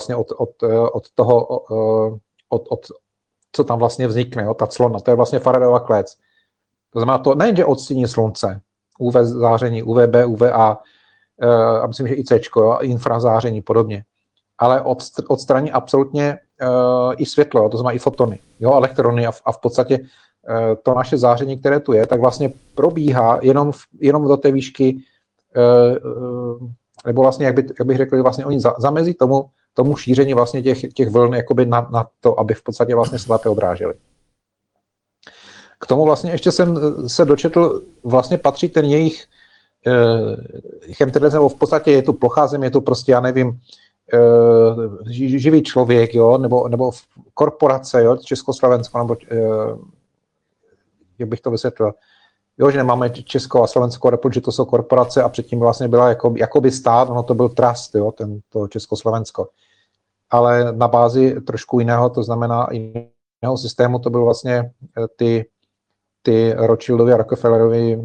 vlastně od toho, co tam vlastně vznikne, jo, ta clona, to je vlastně Faradayova klec. To znamená, to nejenže odstíní slunce, UV záření, UVB, UVA, a myslím, že i C, infrazáření podobně, ale odstraní absolutně i světlo, to znamená i fotony, jo, elektrony a v podstatě to naše záření, které tu je, tak vlastně probíhá jenom do té výšky, nebo vlastně, jak bych řekl, vlastně oni zamezí tomu šíření vlastně těch vln jakoby na to, aby v podstatě vlastně se lépe odrážely. K tomu vlastně ještě jsem se dočetl, vlastně patří ten jejich chemtrails, nebo v podstatě je tu plochá zem, je tu prostě, já nevím, živý člověk, jo, nebo korporace, jo, Československo, nebo jak bych to vysvětlil, jo, že nemáme Českou a Slovenskou republiku, že to jsou korporace a předtím vlastně byla jakoby stát, ono to byl trust, jo, to Československo. Ale na bázi trošku jiného, to znamená jiného systému, to byl vlastně ty Rothschildovi a Rockefellerovi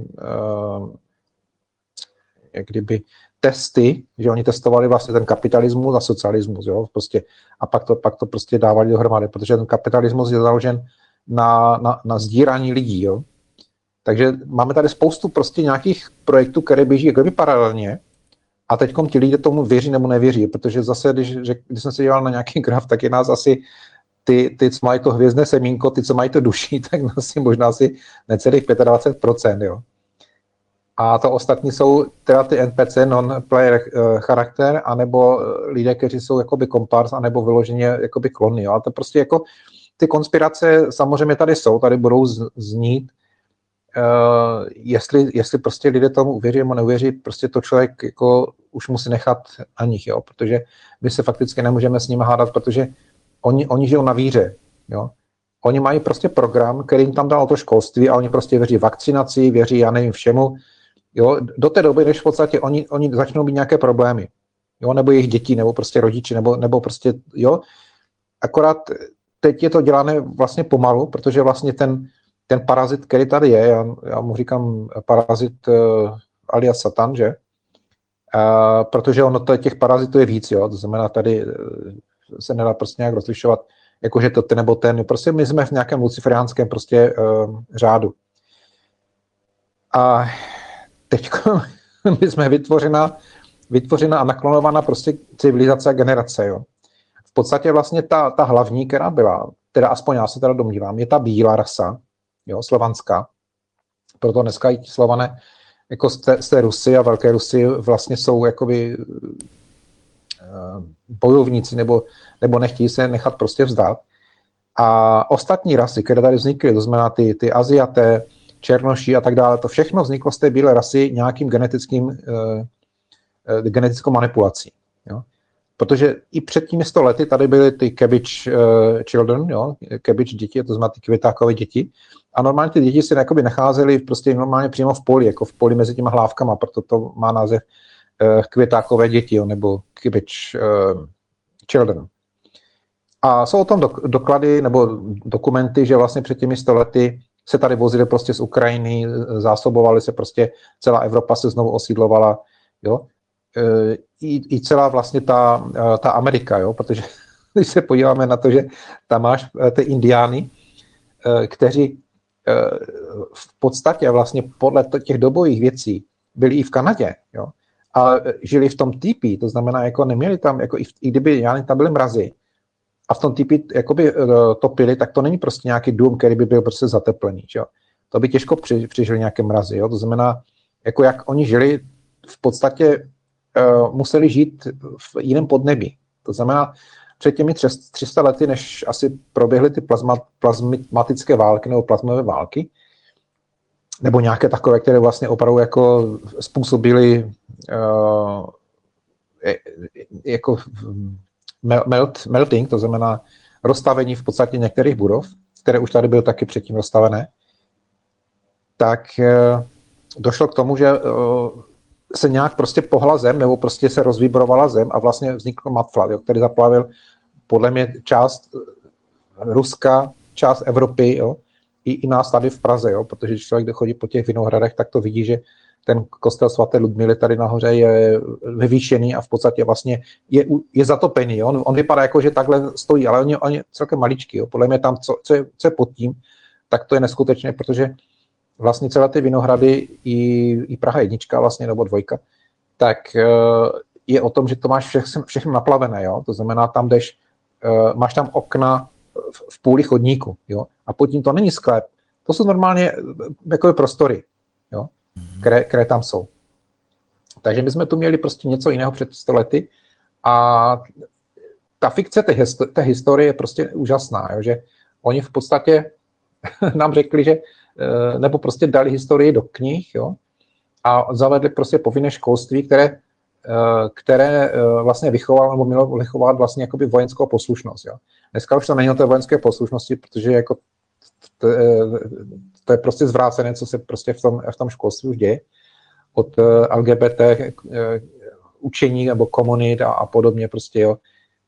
jak kdyby testy, že oni testovali vlastně ten kapitalismus a socialismus, jo, prostě, a pak to prostě dávali dohromady, protože ten kapitalismus je založen na sdírání lidí, jo. Takže máme tady spoustu prostě nějakých projektů, které běží jakoby paralelně a teďkom ti lidé tomu věří nebo nevěří, protože zase, když jsem se díval na nějaký graf, tak je nás asi ty, co mají to hvězdné semínko, ty, co mají to duší, tak asi možná asi necelých 25%, jo. A to ostatní jsou teda ty NPC, non-player charakter, anebo lidé, kteří jsou jakoby kompars, anebo vyloženě jakoby klony, jo. A to prostě jako ty konspirace samozřejmě tady jsou, tady budou znít, jestli prostě lidé tomu uvěří nebo neuvěří, prostě to člověk jako už musí nechat na nich, jo, protože my se fakticky nemůžeme s nimi hádat, protože oni žijou na víře, jo. Oni mají prostě program, který jim tam dal to školství a oni prostě věří vakcinaci, věří, já nevím, všemu, jo, do té doby, než v podstatě oni začnou mít nějaké problémy, jo, nebo jejich děti, nebo prostě rodiči, nebo prostě, jo, akorát teď je to dělané vlastně pomalu, protože vlastně ten parazit, který tady je, já mu říkám parazit alias Satan, že? Protože ono těch parazitů je víc, jo? To znamená, tady se nedá prostě nějak rozlišovat, jakože to ten nebo ten, prostě my jsme v nějakém luciferiánském prostě řádu. A teď my jsme vytvořena a naklonovaná prostě civilizace a generace, jo? V podstatě vlastně ta hlavní, která byla, teda aspoň já se teda domnívám, je ta bílá rasa, jo, slovanská. Proto dneska i ti Slované jako z té Rusy a Velké Rusy vlastně jsou jakoby bojovníci nebo nechtějí se nechat prostě vzdát. A ostatní rasy, které tady vznikly, to znamená ty Aziaté, Černoši a tak dále, to všechno vzniklo z té bílé rasy nějakým genetickou manipulací. Jo. Protože i před těmi 100 lety tady byly ty cabbage children, jo, cabbage děti, to znamená ty květákové děti. A normálně ty děti se jakoby nacházely prostě normálně přímo v poli, jako v poli mezi těma hlávkama, proto to má název květákové děti, jo, nebo cabbage children. A jsou o tom doklady nebo dokumenty, že vlastně před těmi 100 lety se tady vozili prostě z Ukrajiny, zásobovali se prostě, celá Evropa se znovu osídlovala, jo. I celá vlastně ta Amerika, jo, protože když se podíváme na to, že tam máš ty indiány, kteří v podstatě vlastně podle těch dobových věcí byli i v Kanadě, jo, a žili v tom tipi, to znamená, jako neměli tam, jako i kdyby tam byly mrazy a v tom tipi jakoby topili, tak to není prostě nějaký dům, který by byl prostě zateplený, jo. To by těžko přežili nějaké mrazy, jo, to znamená, jako jak oni žili, v podstatě museli žít v jiném podnebí. To znamená, před těmi 300 lety, než asi proběhly ty plazmatické války nebo plazmové války, nebo nějaké takové, které vlastně opravdu jako způsobily jako melting, to znamená rozstavení v podstatě některých budov, které už tady byly taky předtím rozstavené, tak došlo k tomu, že se nějak prostě pohla zem, nebo prostě se rozvibrovala zem a vlastně vznikl mudflood, který zaplavil podle mě část Ruska, část Evropy, jo, i nás tady v Praze, jo, protože když člověk chodí po těch vinohradech, tak to vidí, že ten kostel svaté Ludmily tady nahoře je vyvýšený a v podstatě vlastně je zatopený. Jo? On vypadá jako, že takhle stojí, ale on je celkem maličký. Jo? Podle mě tam, co je pod tím, tak to je neskutečné, protože vlastně celé ty Vinohrady i Praha 1 vlastně, nebo 2, tak je o tom, že to máš všechno naplavené. Jo? To znamená, tam jdeš, máš tam okna v půli chodníku, jo? A pod tím to není sklep. To jsou normálně takové prostory, jo? Které tam jsou. Takže my jsme tu měli prostě něco jiného před 100 lety a ta fikce té historie je prostě úžasná, jo? Že oni v podstatě nám řekli, že nebo prostě dali historii do knih, jo? A zavedli prostě povinné školství, které vlastně vychovalo nebo mělo vychovat vlastně jakoby vojenskou poslušnost. Jo. Dneska už to není o té vojenské poslušnosti, protože jako to je prostě zvrácené, co se prostě v tom školství už děje. Od LGBT učení nebo komunit a podobně prostě, jo.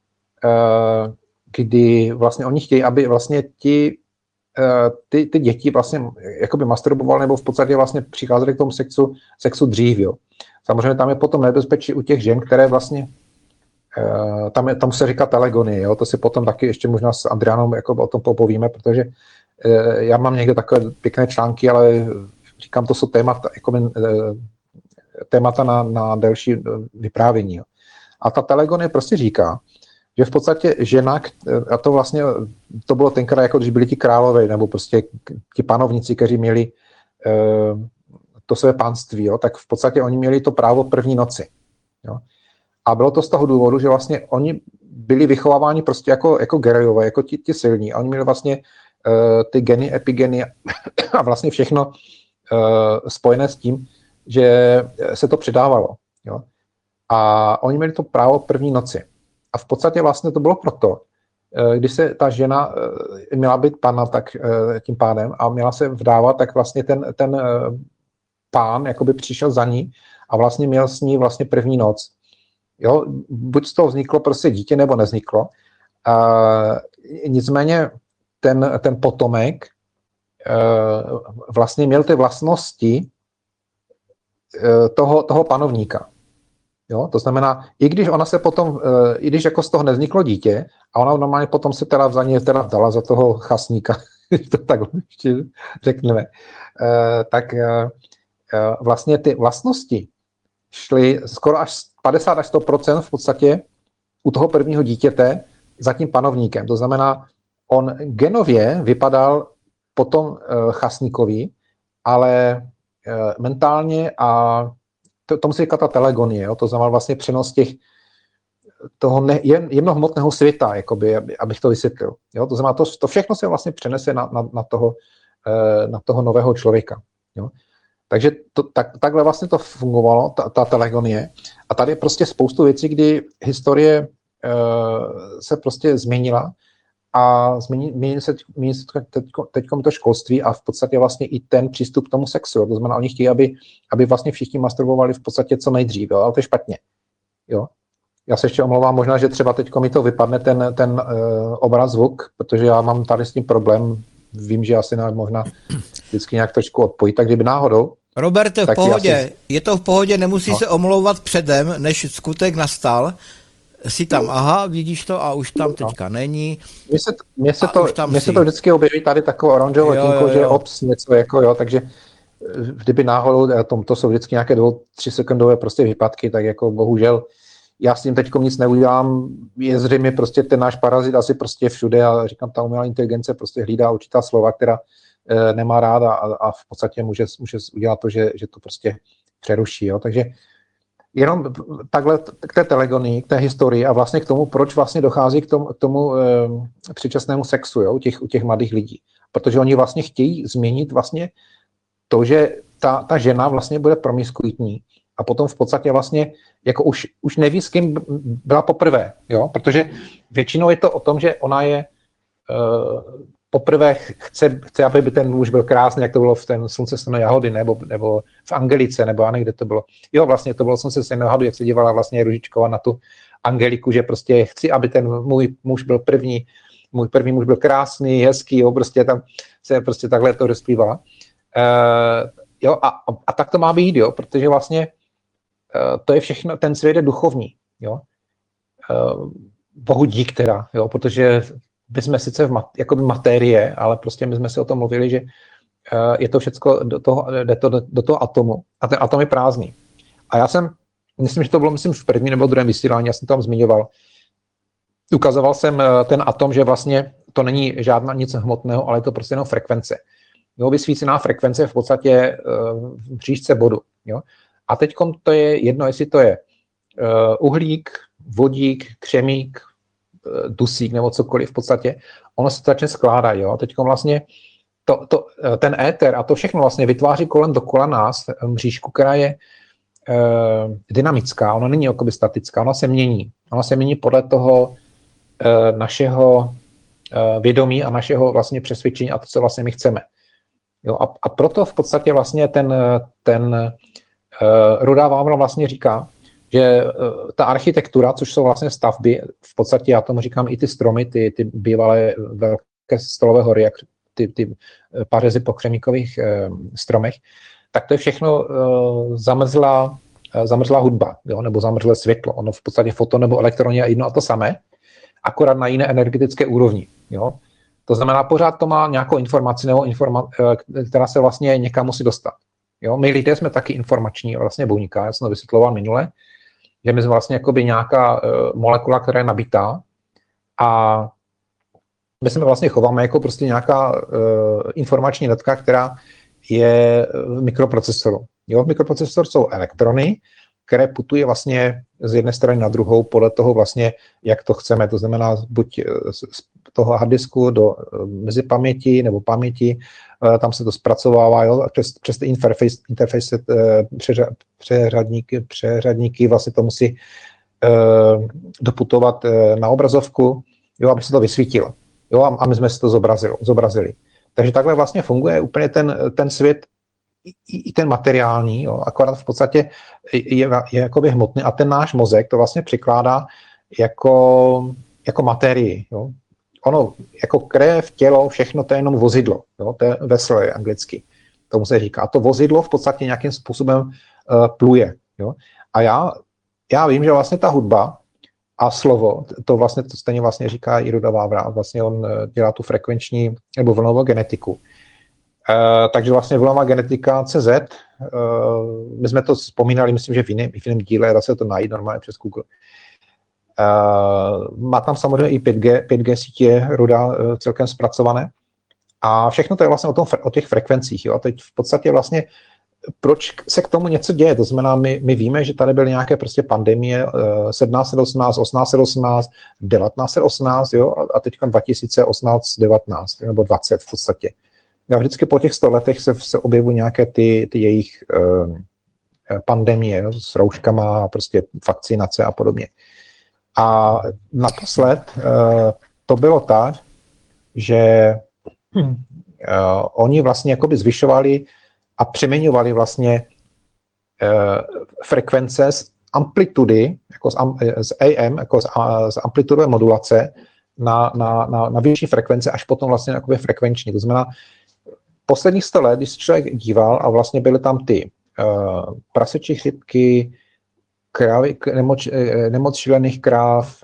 Kdy vlastně oni chtějí, aby vlastně ty děti vlastně jakoby masturbovaly nebo v podstatě vlastně přicházely k tomu sexu dřív, jo. Samozřejmě tam je potom nebezpečí u těch žen, které vlastně, tam se říká telegonie, jo? To si potom taky ještě možná s Adrianou jako o tom popovíme, protože já mám někde takové pěkné články, ale říkám, to jsou témata na delší vyprávění. Jo? A ta telegonie prostě říká, že v podstatě žena, a to vlastně, to bylo tenkrát, jako když byli ti králové, nebo prostě ti panovníci, kteří měli to své pánství, jo, tak v podstatě oni měli to právo první noci. Jo. A bylo to z toho důvodu, že vlastně oni byli vychováváni prostě jako gerojové, jako ti silní. A oni měli vlastně ty geny, epigeny a vlastně všechno spojené s tím, že se to předávalo. Jo. A oni měli to právo první noci. A v podstatě vlastně to bylo proto, když se ta žena měla být panna, tak tím pádem a měla se vdávat, tak vlastně ten pán jakoby přišel za ní a vlastně měl s ní vlastně první noc. Jo, buď z toho vzniklo prostě dítě, nebo nevzniklo. Nicméně ten potomek vlastně měl ty vlastnosti toho panovníka. Jo, to znamená, i když ona se potom, i když jako z toho nevzniklo dítě, a ona normálně potom se teda za ně teda vdala za toho chasníka, to tak ještě řekneme, tak vlastně ty vlastnosti šly skoro až 50 až 100% v podstatě u toho prvního dítěte za tím panovníkem. To znamená, on genově vypadal potom chasníkovi, ale mentálně a tomu se říká ta telegonie, jo? To znamená vlastně přenos toho jemnohmotného světa, jakoby, abych to vysvětlil. Jo? To znamená, to všechno se vlastně přenese na toho nového člověka. Jo? Takže takhle vlastně to fungovalo, ta telegonie. A tady je prostě spoustu věcí, kdy historie se prostě změnila a změní se teď to školství a v podstatě vlastně i ten přístup k tomu sexu. To znamená, oni chtějí, aby vlastně všichni masturbovali v podstatě co nejdřív, jo? Ale to je špatně. Jo? Já se ještě omlouvám, možná, že třeba teď mi to vypadne ten obraz zvuk, protože já mám tady s tím problém. Vím, že asi možná vždycky nějak trošku odpojit, tak kdyby náhodou. Roberte, v pohodě. Je to v pohodě, nemusí se omlouvat předem, než skutek nastal. Jsi tam, aha, vidíš to a už tam teďka není. Mně se to vždycky objeví tady takovou oranžovou okénko, že ops, něco jako, jo, takže kdyby náhodou, to jsou vždycky nějaké 2-3 sekundové prostě výpadky, tak jako bohužel já s tím teďkom nic neudělám, je zřejmě prostě ten náš parazit asi prostě všude a říkám, ta umělá inteligence prostě hlídá určitá slova, která nemá ráda a v podstatě může udělat to, že to prostě přeruší, jo, takže jenom takhle k té telegonii, k té historii a vlastně k tomu, proč vlastně dochází k tomu předčasnému sexu, jo, u těch mladých lidí. Protože oni vlastně chtějí změnit vlastně to, že ta žena vlastně bude promiskuitní a potom v podstatě vlastně jako už neví, s kým byla poprvé, jo, protože většinou je to o tom, že ona je poprvé chce, aby ten muž byl krásný, jak to bylo v ten Slunce stejné jahody, nebo v Angelice, nebo a kde to bylo. Jo, vlastně to bylo Slunce stejné jahody, jak se dívala vlastně Růžičková na tu Angeliku, že prostě chci, aby ten můj muž byl můj první muž byl krásný, hezký, jo, prostě tam se prostě takhle to rozpívala. Jo, a tak to má být, jo, protože vlastně to je všechno, ten svět je duchovní, jo. Bohu dík teda, jo, protože my jsme sice jako materie, ale prostě my jsme si o tom mluvili, že je to všecko jde to do toho atomu a ten atom je prázdný. A já jsem, myslím, že to bylo, v prvním nebo druhém vysílání, já jsem to tam zmiňoval, ukazoval jsem ten atom, že vlastně to není žádná nic hmotného, ale je to prostě jenom frekvence. Jo, vysvícená frekvence je v podstatě v příčce bodu. Jo. A teď to je jedno, jestli to je uhlík, vodík, křemík, dusík nebo cokoliv v podstatě, ono se to začne skládat. Jo. A teď vlastně ten éter a to všechno vlastně vytváří kolem dokola nás mřížku, která je dynamická, ona není jakoby statická, ona se mění. Ona se mění podle toho našeho vědomí a našeho vlastně přesvědčení a to, co vlastně my chceme. Jo, a proto v podstatě vlastně ten Rudá Vávra vlastně říká, že ta architektura, což jsou vlastně stavby, v podstatě já tomu říkám i ty stromy, ty bývalé velké stolové hory, jak ty pařezy po křemíkových stromech, tak to je všechno zamrzlá hudba, jo, nebo zamrzlé světlo. Ono v podstatě foton nebo elektron je jedno a to samé, akorát na jiné energetické úrovni. Jo. To znamená, pořád to má nějakou informaci, která se vlastně někam musí dostat. Jo. My lidé jsme taky informační vlastně buňka, já jsem to vysvětloval minule, že my jsme vlastně jakoby nějaká molekula, která je nabitá a my jsme vlastně chováme jako prostě nějaká informační netka, která je v mikroprocesoru. Jo, v mikroprocesoru jsou elektrony, které putují vlastně z jedné strany na druhou podle toho vlastně, jak to chceme. To znamená buď z toho harddisku do mezi paměti nebo paměti, tam se to zpracovává, jo, a přes ty interface přeřadníky vlastně to musí doputovat na obrazovku, jo, aby se to vysvítilo. Jo, a my jsme si to zobrazili. Takže takhle vlastně funguje úplně ten svět, i ten materiální, jo, akorát v podstatě je jakoby hmotný a ten náš mozek to vlastně přikládá jako materii. Jo. Ono, jako krev, tělo, všechno to je jenom vozidlo, jo, to je vessel anglicky, tomu se říká. A to vozidlo v podstatě nějakým způsobem pluje. Jo. A já vím, že vlastně ta hudba a slovo, to stejně vlastně říká i Ruda Vávra, vlastně on dělá tu frekvenční nebo vlnovou genetiku. Takže vlastně vlnová genetika CZ, my jsme to vzpomínali, myslím, že v jiném díle, dá se to najít normálně přes Google. Má tam samozřejmě i 5G sítě Ruda celkem zpracované a všechno to je vlastně o těch frekvencích. Jo? A teď v podstatě vlastně proč se k tomu něco děje? To znamená, my víme, že tady byly nějaké prostě pandemie 1718, 1818, 1918, jo? A teďka 2018, 19 nebo 20 v podstatě. A vždycky po těch 100 letech se objevují nějaké ty jejich pandemie, jo? S rouškama, prostě vakcinace a podobně. A naposled to bylo tak, že oni vlastně jakoby zvyšovali a přeměňovali vlastně frekvence z amplitudy, jako z AM, jako z amplitudové modulace na vyšší frekvence, až potom vlastně jakoby frekvenční. To znamená, posledních 100 let, když se člověk díval a vlastně byly tam ty prasečí chřipky, nemoc šílených kráv,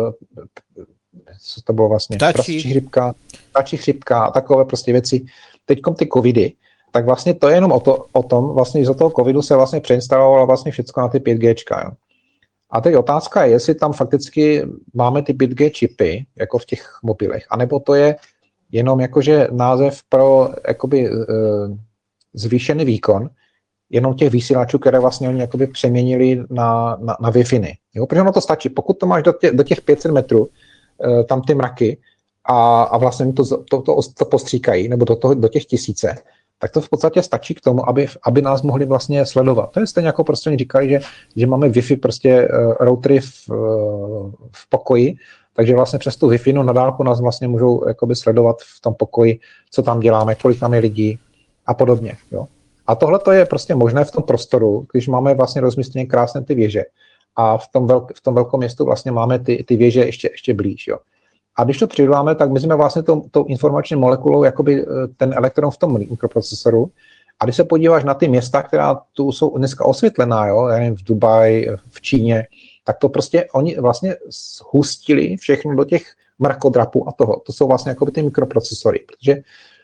co to bylo vlastně? Prasečí chřipka a takové prostě věci. Teďkom ty covidy, tak vlastně to je jenom o tom, vlastně z toho covidu se vlastně přeinstalovalo vlastně všechno na ty 5Gčka. Jo. A teď otázka je, jestli tam fakticky máme ty 5G čipy, jako v těch mobilech, anebo to je jenom jakože název pro jakoby zvýšený výkon, jenom těch vysílačů, které vlastně oni jakoby přeměnili na Wi-Fi. Jo, protože ono to stačí. Pokud to máš do těch 500 metrů, tam ty mraky a vlastně to postříkají, nebo do těch 1000, tak to v podstatě stačí k tomu, aby nás mohli vlastně sledovat. To je stejně jako prostě oni říkali, že máme Wi-Fi prostě routery v pokoji, takže vlastně přes tu Wi-Fi na dálku nás vlastně můžou jakoby sledovat v tom pokoji, co tam děláme, kolik tam je lidí a podobně. Jo. A tohle to je prostě možné v tom prostoru, když máme vlastně rozmístěné krásné ty věže. A v tom velkém městu vlastně máme ty věže ještě blíž. Jo. A když to přidáme, tak my jsme vlastně tou informační molekulou jakoby ten elektron v tom mikroprocesoru A když se podíváš na ty města, která tu jsou dneska osvětlená, jo, já nevím, v Dubaji, v Číně, tak to prostě oni vlastně hustili všechno do těch mrakodrapů a toho. To jsou vlastně jako ty mikroprocesory, protože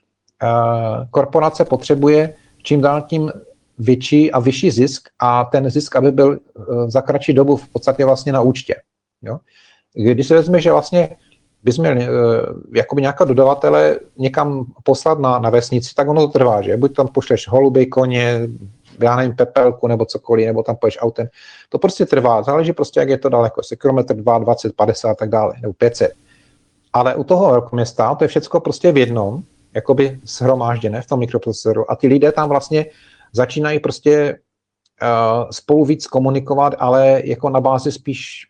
korporace potřebuje čím dál tím větší a vyšší zisk a ten zisk, aby byl za kratší dobu v podstatě vlastně na účtě. Jo? Když se vezme, že vlastně bys měl jakoby nějaká dodavatele někam poslat na vesnici, tak ono to trvá, že? Buď tam pošleš holuby, koně, já nevím, pepelku nebo cokoliv, nebo tam poješ autem. To prostě trvá, záleží prostě, jak je to daleko, jestli kilometr 2, 20, 50 a tak dále, nebo 500. Ale u toho velkoměsta to je všecko prostě v jednom, jakoby shromážděné v tom mikroprocesoru a ty lidé tam vlastně začínají prostě spolu víc komunikovat, ale jako na bázi spíš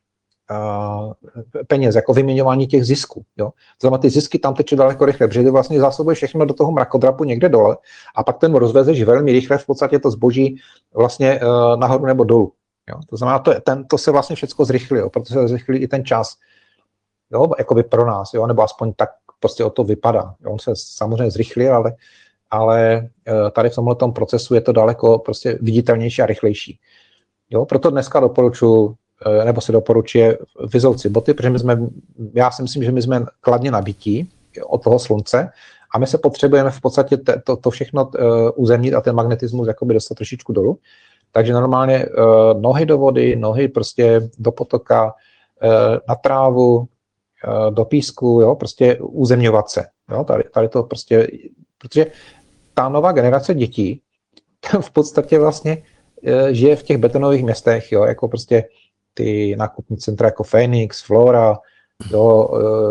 peněz, jako vyměňování těch zisků. Jo? To znamená, ty zisky tam tečou daleko rychle, protože ty vlastně zásobuješ všechno do toho mrakodrapu někde dole a pak ten rozvezeš velmi rychle, v podstatě to zboží vlastně nahoru nebo dolů. Jo? To znamená, to se vlastně všechno zrychlilo, protože se zrychlil i ten čas. Jo? Jakoby pro nás, jo? Nebo aspoň tak prostě o to vypadá. Jo? On se samozřejmě zrychlil, ale tady v tomhletom procesu je to daleko prostě viditelnější a rychlejší. Jo? Proto dneska doporučuji nebo se doporučuje vyzouci boty, protože já si myslím, že my jsme kladně nabití od toho slunce a my se potřebujeme v podstatě to všechno uzemnit a ten magnetismus jakoby dostat trošičku dolů. Takže normálně nohy do vody, nohy prostě do potoka, na trávu, do písku, jo, prostě uzemňovat se. Jo, tady to prostě, protože ta nová generace dětí v podstatě vlastně žije v těch betonových městech, jo, jako prostě ty nákupní centra jako Phoenix, Flora, jo,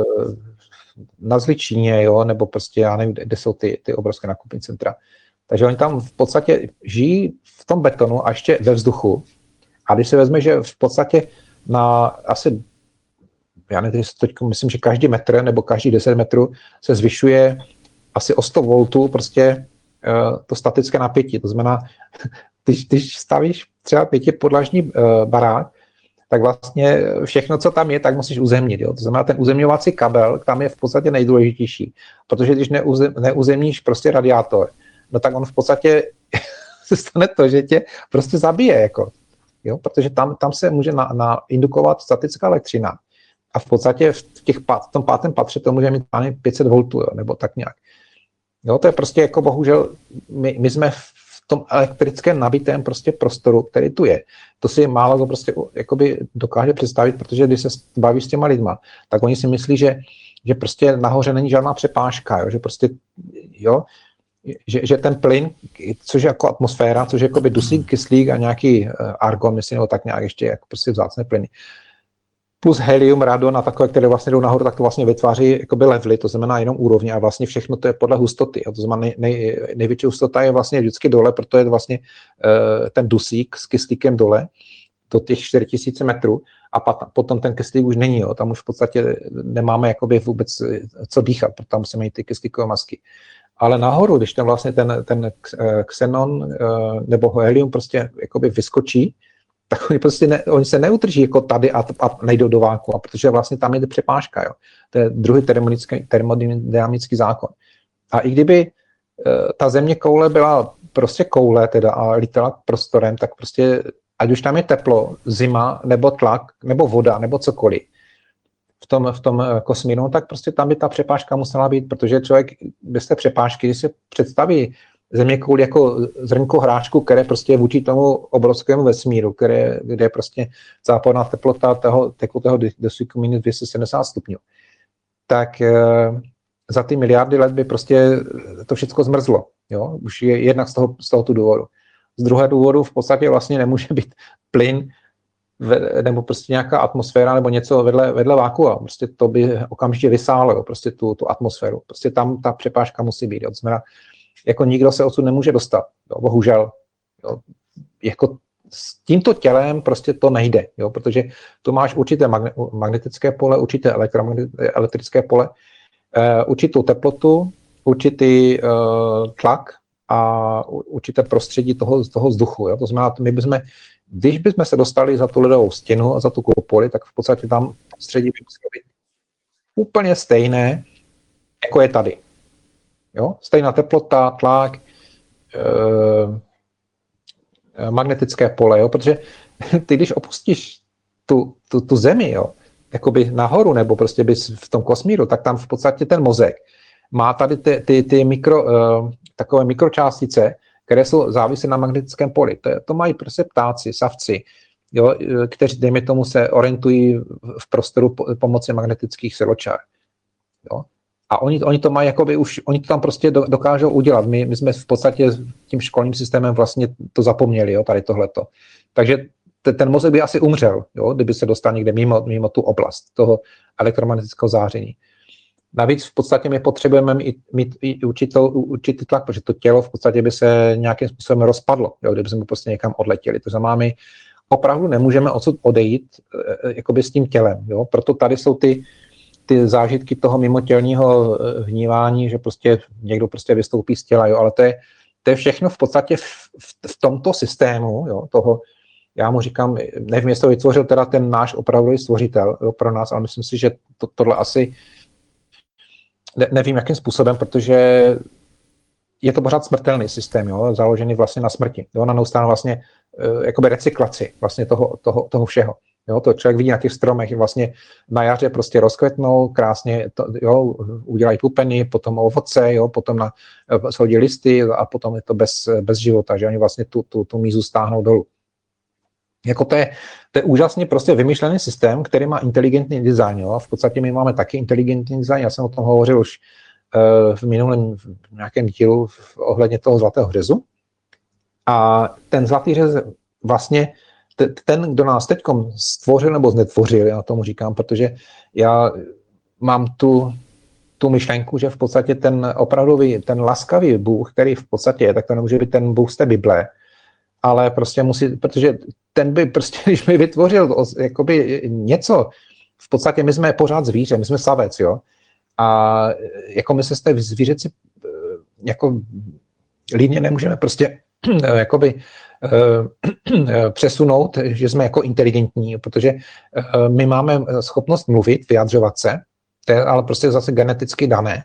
na Zličíně, jo, nebo prostě, já nevím, kde jsou ty obrovské nákupní centra. Takže oni tam v podstatě žijí v tom betonu a ještě ve vzduchu. A když se vezme, že v podstatě na asi, já nevím, teď myslím, že každý metr nebo každý 10 metrů se zvyšuje asi o 100 voltů prostě to statické napětí. To znamená, když stavíš třeba 5podlažní barák, tak vlastně všechno, co tam je, tak musíš uzemnit. Jo? To znamená, ten uzemňovací kabel tam je v podstatě nejdůležitější, protože když neuzemníš prostě radiátor, no tak on v podstatě se stane to, že tě prostě zabije, jako. Jo? Protože tam se může indukovat statická elektřina a v podstatě v tom 5. patře to může mít 500 voltů, jo? Nebo tak nějak. Jo? To je prostě jako bohužel, my jsme v tom elektrickém nabitém prostě prostoru, který tu je. To si málo to prostě jakoby dokáže představit, protože když se bavíš s těma lidma, tak oni si myslí, že prostě nahoře není žádná přepážka, jo? Že prostě, jo, že ten plyn, což je jako atmosféra, což je jakoby dusík, kyslík a nějaký argon, myslím, nebo tak nějak ještě jako prostě vzácné plyny. Plus helium, radon a takové, které vlastně jdou nahoru, tak to vlastně vytváří jakoby levely, to znamená jenom úrovně a vlastně všechno to je podle hustoty. A to znamená největší hustota je vlastně vždycky dole, proto je vlastně ten dusík s kyslíkem dole do těch 4000 metrů a potom ten kyslík už není, jo. Tam už v podstatě nemáme jakoby vůbec co dýchat, protože tam musíme mít ty kyslíkové masky. Ale nahoru, když tam vlastně ten xenon nebo helium prostě jakoby vyskočí, tak oni se neutrží jako tady a nejdou do váku, protože vlastně tam je přepážka. Jo. To je druhý termodynamický zákon. A i kdyby ta země koule byla prostě koule teda a lítala prostorem, tak prostě, ať už tam je teplo, zima, nebo tlak, nebo voda, nebo cokoliv v tom kosmíru, tak prostě tam by ta přepážka musela být, protože člověk bez té přepážky, když se představí zeměkouli jako zrnko hráčku, které prostě je vůči tomu obrovskému vesmíru, kde je prostě záporná teplota tekutého dusíku minus 270 stupňů. Tak za ty miliardy let by prostě to všechno zmrzlo. Jo? Už je jednak z tohoto důvodu. Z druhého důvodu v podstatě vlastně nemůže být plyn nebo prostě nějaká atmosféra nebo něco vedle vákua. Prostě to by okamžitě vysálo prostě tu atmosféru. Prostě tam ta přepážka musí být. To znamená, jako nikdo se odsud nemůže dostat, jo, bohužel. Jo. Jako s tímto tělem prostě to nejde, jo, protože tu máš určité magnetické pole, určité elektrické pole, určitou teplotu, určitý tlak a určité prostředí toho vzduchu. Jo. To znamená, když bychom se dostali za tu ledovou stěnu a za tu koupoli, tak v podstatě tam prostředí by muselo být úplně stejné, jako je tady. Jo? Stejná teplota, tlak, magnetické pole, jo? Protože ty, když opustíš tu zemi, jo, jakoby nahoru, nebo prostě bys v tom kosmíru, tak tam v podstatě ten mozek má tady ty takové mikročástice, které jsou závislé na magnetickém poli. To mají prostě ptáci, savci, jo, kteří, dejme tomu, se orientují v prostoru pomocí magnetických siločár. Jo. A oni to mají, jakoby už, oni to tam prostě dokážou udělat. My jsme v podstatě tím školním systémem vlastně to zapomněli, jo, tady tohleto. Takže ten mozek by asi umřel, jo, kdyby se dostal někde mimo tu oblast toho elektromagnetického záření. Navíc v podstatě my potřebujeme mít i určitý tlak, protože to tělo v podstatě by se nějakým způsobem rozpadlo, jo, kdyby jsme prostě někam odletěli. To znamená, my opravdu nemůžeme odsud odejít jakoby s tím tělem. Jo. Proto tady jsou ty zážitky toho mimotělního vnívání, že prostě někdo prostě vystoupí z těla, jo, ale to je všechno v podstatě v tomto systému, jo, toho, já mu říkám, nevím, jestli to vytvořil teda ten náš opravdový stvořitel, jo, pro nás, ale myslím si, že tohle asi nevím, jakým způsobem, protože je to pořád smrtelný systém, jo, založený vlastně na smrti, jo, na neustále vlastně jakoby recyklaci vlastně toho všeho. Jo, to člověk vidí na těch stromech, vlastně na jaře prostě rozkvetnou, krásně jo, udělají pupeny, potom ovoce, jo, potom shodí listy a potom je to bez života, že oni vlastně tu mízu stáhnou dolů. Jako to je úžasně prostě vymyšlený systém, který má inteligentní design. Jo. V podstatě my máme taky inteligentní design, já jsem o tom hovořil už v minulém nějakém dílu ohledně toho zlatého řezu. A ten zlatý řez vlastně ten, kdo nás teď stvořil nebo znetvořil, já tomu říkám, protože já mám tu myšlenku, že v podstatě ten opravdový, ten laskavý Bůh, který v podstatě je, tak to nemůže být ten Bůh z té Bible, ale prostě musí, protože ten by prostě, když by vytvořil jakoby něco, v podstatě my jsme pořád zvíře, my jsme savec, jo, a jako my se z té zvířeci jako líně nemůžeme prostě jakoby přesunout, že jsme jako inteligentní, protože my máme schopnost mluvit, vyjadřovat se, to je ale prostě zase geneticky dané.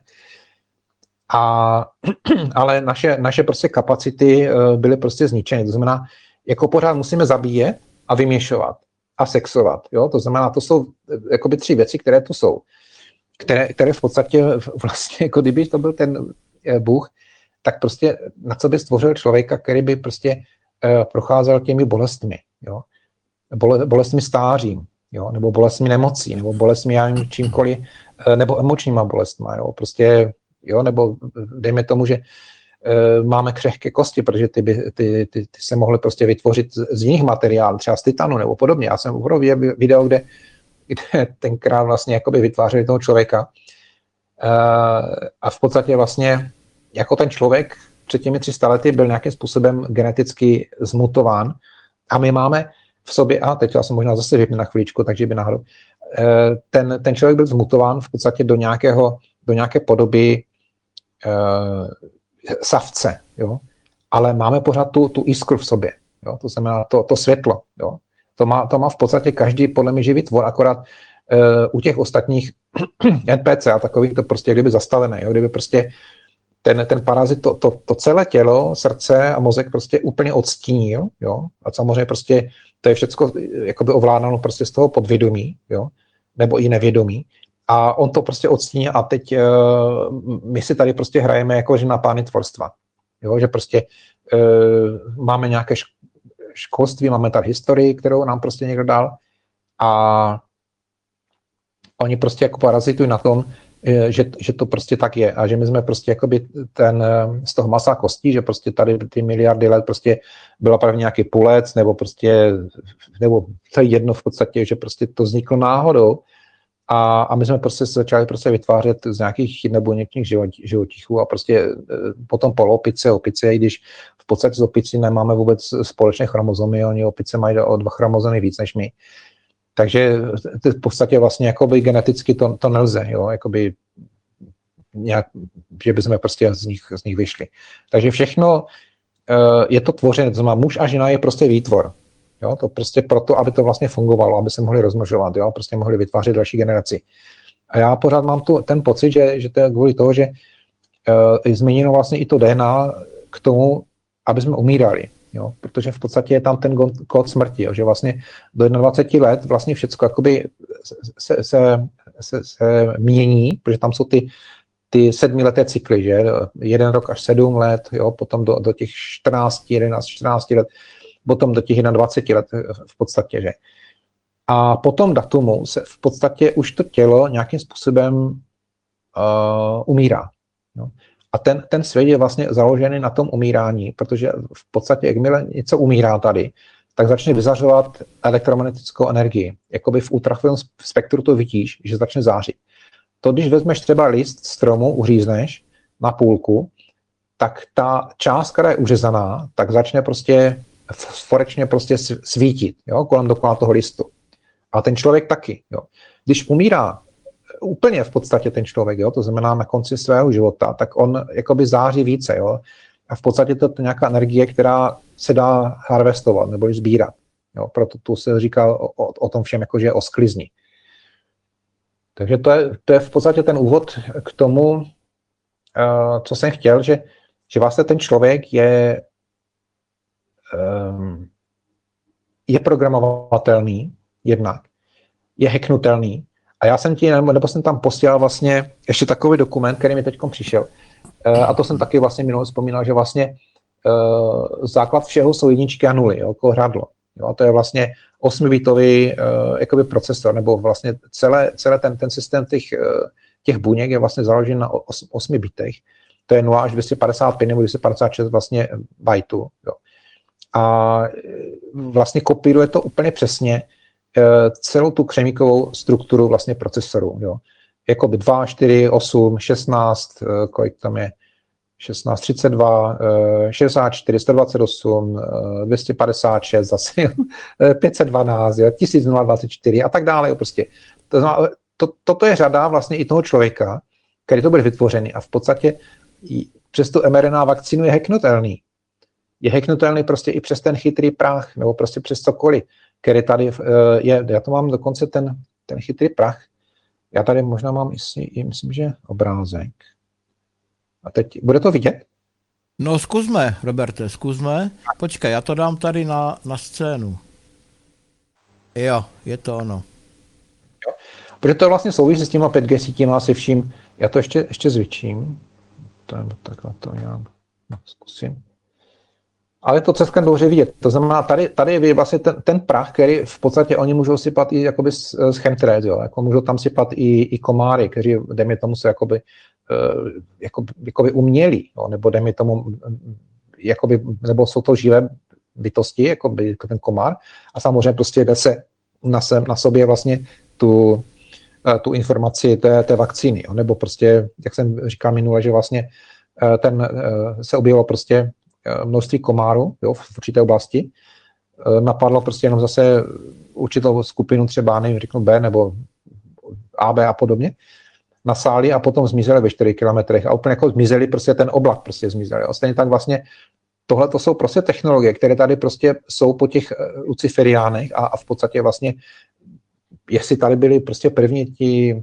Ale naše prostě kapacity byly prostě zničeny. To znamená, jako pořád musíme zabíjet a vyměšovat a sexovat. Jo? To znamená, to jsou jakoby 3 věci, které tu jsou. Které v podstatě vlastně, jako kdyby to byl ten Bůh, tak prostě na co by stvořil člověka, který by prostě procházel těmi bolestmi, jo? Bolestmi stářím, jo? Nebo bolestmi nemocí, nebo bolestmi já nevím, čímkoliv, nebo emočníma bolestma, jo? Prostě, jo? Nebo dejme tomu, že máme křehké kosti, protože ty se mohly prostě vytvořit z jiných materiálů, třeba z titanu nebo podobně. Já jsem uviděl video, kde tenkrát vlastně jakoby vytvářeli toho člověka a v podstatě vlastně jako ten člověk před těmi 300 lety byl nějakým způsobem geneticky zmutován a my máme v sobě, a teď já jsem možná zase vypnu na chvíličku, takže by náhodou, ten člověk byl zmutován v podstatě do nějaké podoby savce, jo? Ale máme pořád tu iskru v sobě, jo? To znamená to světlo, jo? To má v podstatě každý podle mě živý tvor, akorát u těch ostatních NPC a takových to prostě kdyby zastavené, jo? Kdyby prostě ten parazit to celé tělo, srdce a mozek prostě úplně odstínil, jo, a samozřejmě prostě to je všecko jakoby ovládáno prostě z toho podvědomí, jo, nebo i nevědomí, a on to prostě odstíní a teď my si tady prostě hrajeme jako že na pány tvorstva, jo, že prostě máme nějaké školství, máme tady historii, kterou nám prostě někdo dal a oni prostě jako parazitují na tom, že to prostě tak je a že my jsme prostě jakoby z toho masa kostí, že prostě tady ty miliardy let prostě byla právě nějaký půlec nebo to je jedno v podstatě, že prostě to vzniklo náhodou a my jsme prostě se začali prostě vytvářet z nějakých buněčných živočichů a prostě potom opice, i když v podstatě z opici nemáme vůbec společné chromozomy, oni opice mají o 2 chromozomy víc než my. Takže v podstatě vlastně jakoby geneticky to nelze, jo, jakoby nějak, že bychom prostě z nich vyšli. Takže všechno je to tvořené, to znamená muž a žena je prostě výtvor. Jo, to prostě proto, aby to vlastně fungovalo, aby se mohli rozmnožovat, jo, prostě mohli vytvářet další generaci. A já pořád mám ten pocit, že to je kvůli toho, že je změněno vlastně i to DNA k tomu, aby jsme umírali. Jo? Protože v podstatě je tam ten kód smrti, jo? Že vlastně do 21 let vlastně všecko jakoby se mění, protože tam jsou ty 7leté cykly, že 1 rok až 7 let, jo? Potom do těch 14 let, potom do těch 21 let v podstatě, že. A po tom datumu se v podstatě už to tělo nějakým způsobem umírá. Jo? A ten svět je vlastně založený na tom umírání, protože v podstatě, jakmile něco umírá tady, tak začne vyzařovat elektromagnetickou energii. Jakoby v ultrafialovém spektru to vidíš, že začne zářit. To, když vezmeš třeba list stromu, uřízneš na půlku, tak ta část, která je uřezaná, tak začne prostě fosforečně prostě svítit, jo, kolem dokola toho listu. A ten člověk taky. Jo. Když umírá úplně v podstatě ten člověk, jo, to znamená na konci svého života, tak on jakoby září více. Jo. A v podstatě to je nějaká energie, která se dá harvestovat nebo sbírat. Jo. Proto tu se říká o tom všem, jakože je o sklizni. Takže to je v podstatě ten úvod k tomu, co jsem chtěl, že vlastně ten člověk je programovatelný jednak, je hacknutelný. A já jsem nebo jsem tam posílal vlastně ještě takový dokument, který mi teď přišel. A to jsem taky vlastně minule vzpomínal, že vlastně základ všeho jsou jedničky a nuly, jo, jako hradlo. Jo, a to je vlastně 8bitový jakoby procesor, nebo vlastně celé ten systém těch buněk je vlastně založen na 8 bitech. To je 0 až 255 nebo 256 vlastně bajtů. Jo. A vlastně kopíruje to úplně přesně celou tu křemíkovou strukturu vlastně procesoru. Jo. Jakoby 2, 4, 8, 16, kolik tam je, 16, 32, 64, 128, 256, zase 512, 1024 a tak dále. Prostě. Toto je řada vlastně i toho člověka, který to byl vytvořený a v podstatě přes tu mRNA vakcínu je hacknutelný. Je hacknutelný prostě i přes ten chytrý prach, nebo prostě přes cokoliv, který tady je. Já to mám dokonce ten chytrý prach. Já tady možná mám i myslím, že obrázek. A teď, bude to vidět? No zkusme, Roberte, zkusme. Počkej, já to dám tady na scénu. Jo, je to ono. Jo. Protože to vlastně souvisí s těma 5G sítěma asi vším. Já to ještě zvětším. Takhle to já zkusím. Ale to celkem dobře vidět. To znamená, tady je vlastně ten prach, který v podstatě oni můžou sypat i jakoby z chemtrails, jo. Jako můžou tam sypat i komáry, kteří dejme tomu se jakoby umělí, no, nebo dejme tomu, jakoby, nebo jsou to živé bytosti, jako ten komár, a samozřejmě prostě jde se na sobě vlastně tu informaci té vakcíny, jo, nebo prostě, jak jsem říkal minule, že vlastně se objevilo prostě množství komárů, jo, v určité oblasti, napadlo prostě jenom zase určitou skupinu třeba, nevím, řeknu B nebo AB a podobně, nasáli a potom zmizeli ve 4 kilometrech a úplně jako zmizeli, prostě ten oblak prostě zmizel. Stejně tak vlastně tohle to jsou prostě technologie, které tady prostě jsou po těch luciferiánech a v podstatě vlastně, jestli tady byli prostě první ti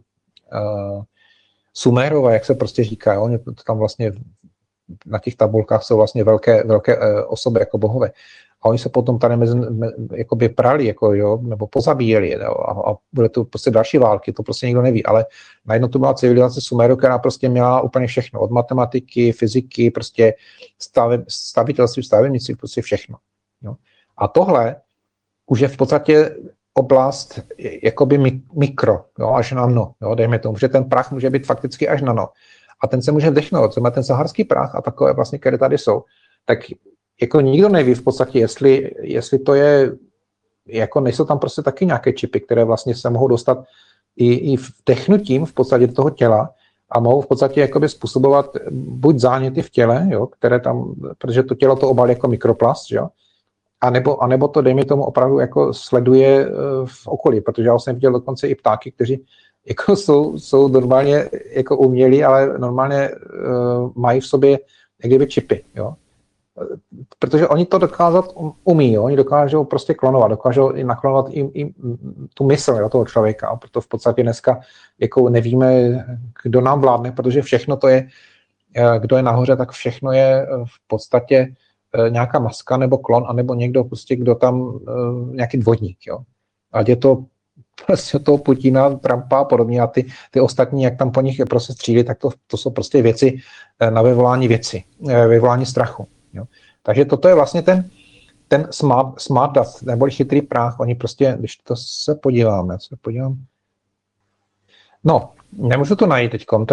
Sumérové, jak se prostě říká, oni tam vlastně na těch tabulkách jsou vlastně velké osoby jako bohové. A oni se potom tady jakoby prali, jako, jo, nebo pozabíjeli, jo, a bude to prostě další války, to prostě nikdo neví, ale najednou to byla civilizace Sumeru, která prostě měla úplně všechno, od matematiky, fyziky, prostě stavitelství, stavebnictví, prostě všechno. Jo. A tohle už je v podstatě oblast jakoby mikro, jo, až nano, jo, dejme tomu, že ten prach může být fakticky až nano. A ten se může vdechnout, co má ten saharský prach a takové vlastně, které tady jsou, tak jako nikdo neví v podstatě, jestli to je, jako nejsou tam prostě taky nějaké čipy, které vlastně se mohou dostat i vdechnutím v podstatě do toho těla a mohou v podstatě jakoby způsobovat buď záněty v těle, jo, které tam, protože to tělo to obalí jako mikroplast, jo, anebo to, dejme tomu, opravdu jako sleduje v okolí, protože já jsem viděl dokonce i ptáky, kteří jako jsou normálně jako umělí, ale normálně mají v sobě někdy čipy, jo. Protože oni to dokázat umí, jo? Oni dokážou prostě klonovat, dokážou i naklonovat i tu mysl, jo, toho člověka. A proto v podstatě dneska jako nevíme, kdo nám vládne, protože všechno to je, kdo je nahoře, tak všechno je v podstatě nějaká maska nebo klon, anebo někdo prostě, kdo tam, nějaký dvodník, jo. Ať je to prostě toho Putina, Trumpa a podobně a ty ostatní, jak tam po nich prostě střílí, tak to jsou prostě věci na vyvolání strachu. Jo. Takže toto je vlastně ten smart dust, nebo chytrý práh, oni prostě, když to se podívám, no, nemůžu to najít teďkom,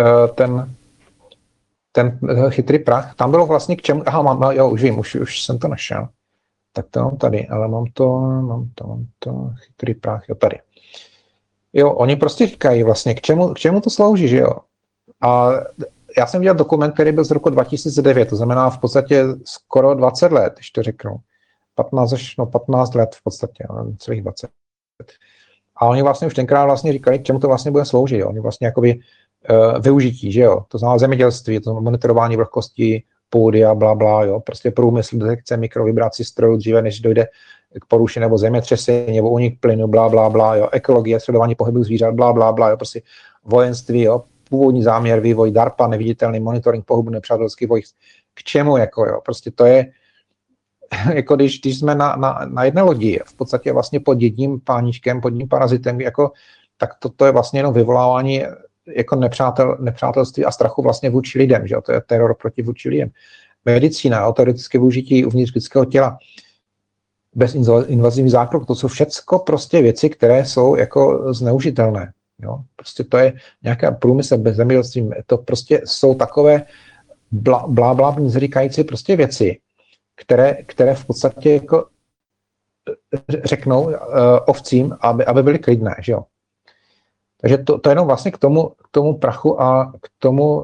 ten chytrý prach, tam bylo vlastně k čemu, už vím, už jsem to našel. Tak to mám tady, ale mám to chytrý prach, jo, tady. Jo, oni prostě říkají vlastně, k čemu to slouží, že jo. A já jsem viděl dokument, který byl z roku 2009, to znamená v podstatě skoro 20 let, když to řeknu. 15 let v podstatě, celých 20. A oni vlastně už tenkrát vlastně říkali, k čemu to vlastně bude sloužit, jo. Oni vlastně jakoby využití, že jo. To znamená zemědělství, to monitorování vlhkosti půdy a blabla, jo. Prostě průmysl, detekce mikrovibrací strojů dříve, než dojde k porušení nebo zemětřesení, nebo únik plynu, blabla, jo. Ekologie, sledování pohybu zvířat, blabla, jo. Prostě vojenství, jo. Původní záměr, vývoj DARPA, neviditelný monitoring pohybu nepřátelský vojsk. K čemu, jako jo. Prostě to je, jako když jsme na jedné lodi, v podstatě vlastně pod jedním páníčkem, pod jedním parazitem, jako, tak to je vlastně jenom vyvolávání jako nepřátelství a strachu vlastně vůči lidem, že jo? To je teror proti vůči lidem. Medicína, teoretické využití uvnitř lidského těla, bez invazivní zákrok, to jsou všecko prostě věci, které jsou jako zneužitelné. Jo? Prostě to je nějaká průmysl bez zemědělství, to prostě jsou takové blá, říkající prostě věci, které v podstatě jako řeknou ovcím, aby byly klidné, že jo. Takže to jenom vlastně k tomu prachu a k tomu,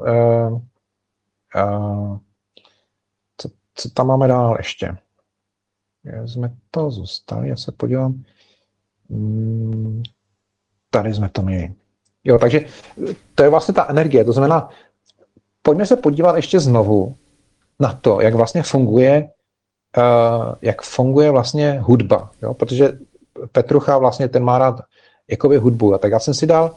co tam máme dál ještě. Jsme to zůstali, já se podívám. Tady jsme to měli. Jo, takže to je vlastně ta energie, to znamená, pojďme se podívat ještě znovu na to, jak vlastně funguje vlastně hudba, jo? Protože Petrucha vlastně ten má rád jakoby hudbu. A tak já jsem si dal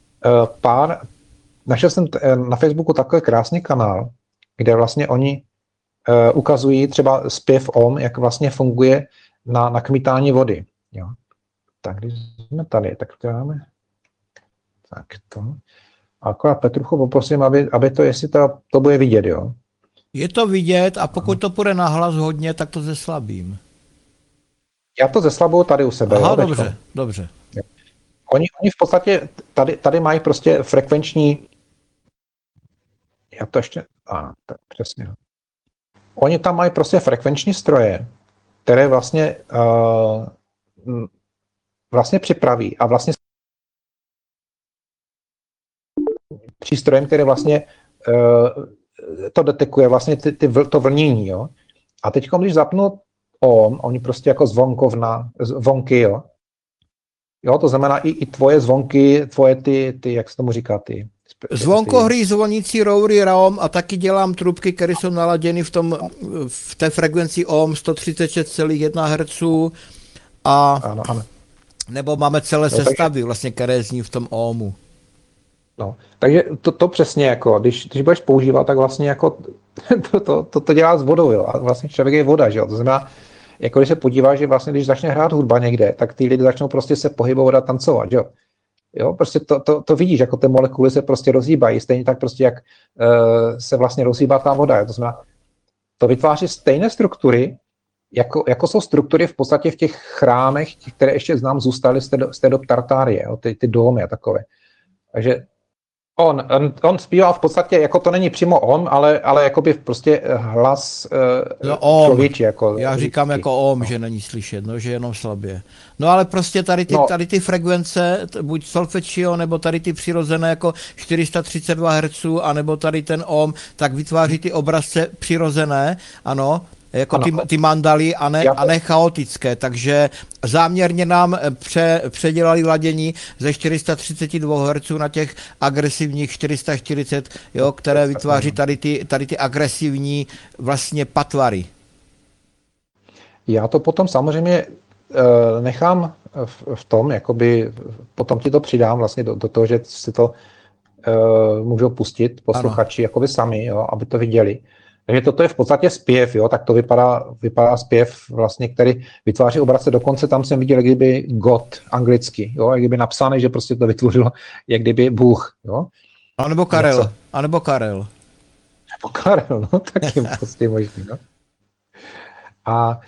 našel jsem na Facebooku takový krásný kanál, kde vlastně oni ukazují třeba zpěv OM, jak vlastně funguje na kmitání vody. Jo? Tak když jsme tady, tak to dáme. Tak to. A akorát Petruchu poprosím, aby to, jestli to bude vidět, jo. Je to vidět a pokud to půjde nahlas hodně, tak to zeslabím. Já to zeslabuju tady u sebe. Aha, jo, dobře. Jo. Oni v podstatě tady mají prostě frekvenční. Já to ještě. Tak přesně. Oni tam mají prostě frekvenční stroje, které vlastně připraví a vlastně přístrojem, který vlastně to detekuje vlastně to vlnění, jo. A teď, když zapnu OM, oni prostě jako zvonky, jo. Jo, to znamená i tvoje zvonky, tvoje ty jak se tomu říká, ty. Zvonkohry, zvonící roury, RAOM a taky dělám trubky, které jsou naladěny v té frekvenci OM 136,1 Hz a ano. nebo máme celé sestavy, vlastně, které zní v tom OMu. No, takže to přesně jako, když budeš používat, tak vlastně jako to dělá s vodou, jo, a vlastně člověk je voda, že jo, to znamená, jako když se podíváš, že vlastně, když začne hrát hudba někde, tak ty lidi začnou prostě se pohybovat a tancovat, jo. Jo, prostě to vidíš, jako ty molekuly se prostě rozhýbají, stejně tak prostě, jak se vlastně rozhýbá ta voda, jo, to znamená, to vytváří stejné struktury, jako jsou struktury v podstatě v těch chrámech, které ještě znám zůstaly z té dob Tartárie, jo, ty domy a takové. Takže on zpívá v podstatě, jako to není přímo on, ale jakoby prostě hlas člověčí. Jako já říkám jako OM, že není slyšet, no, že jenom slabě. No ale prostě tady ty frekvence, buď solfečio, nebo tady ty přirozené jako 432 Hz, anebo tady ten OM, tak vytváří ty obrazce přirozené, ano, jako ty mandaly a ne chaotické, takže záměrně nám předělali ladění ze 432 Hz na těch agresivních 440, jo, které vytváří tady ty agresivní vlastně patvary. Já to potom samozřejmě nechám v tom, jakoby potom ti to přidám vlastně do toho, že si to můžou pustit posluchači jakoby sami, jo, aby to viděli. Takže toto je v podstatě zpěv, jo, tak to vypadá zpěv vlastně, který vytváří obraze. Dokonce tam jsem viděl, jak kdyby God anglicky, jo, jak kdyby napsané, že prostě to vytvořilo, jak kdyby Bůh, jo. A nebo Karel. Nebo Karel, no, tak je prostě možný, no. A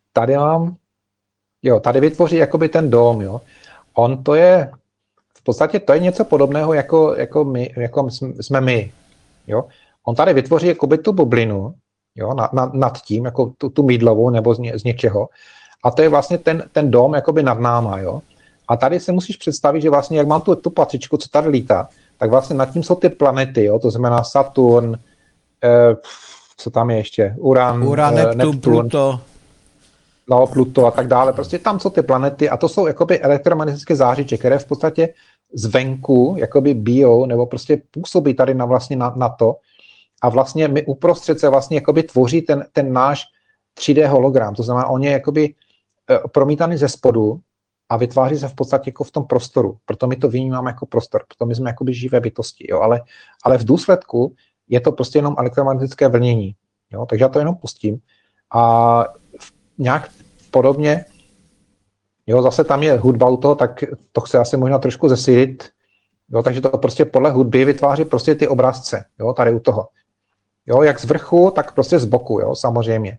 tady vytvoří jakoby ten dom, jo. On to je, v podstatě to je něco podobného, jako jsme my, jo. On tady vytvoří jakoby tu bublinu, jo, nad tím, jako tu mýdlovou nebo z něčeho. A to je vlastně ten dom jakoby nad náma, jo. A tady se musíš představit, že vlastně, jak mám tu patřičku, co tady lítá, tak vlastně nad tím jsou ty planety, jo, to znamená Saturn, co tam je ještě, Uran, Neptun, Pluto. No, Pluto a tak dále. Prostě tam jsou ty planety a to jsou jakoby elektromagnetické zářiče, které v podstatě zvenku jakoby bijou nebo prostě působí tady na to. A vlastně my uprostřed se vlastně jakoby tvoří ten náš 3D hologram. To znamená, on je jakoby promítaný ze spodu a vytváří se v podstatě jako v tom prostoru. Proto my to vnímáme jako prostor. Proto my jsme jakoby živé bytosti. Jo? Ale v důsledku je to prostě jenom elektromagnetické vlnění. Jo? Takže já to jenom pustím. A nějak podobně, jo, zase tam je hudba u toho, tak to chce asi možná trošku zesílit. Jo? Takže to prostě podle hudby vytváří prostě ty obrazce. Jo? Tady u toho. Jo, jak z vrchu, tak prostě z boku, jo, samozřejmě.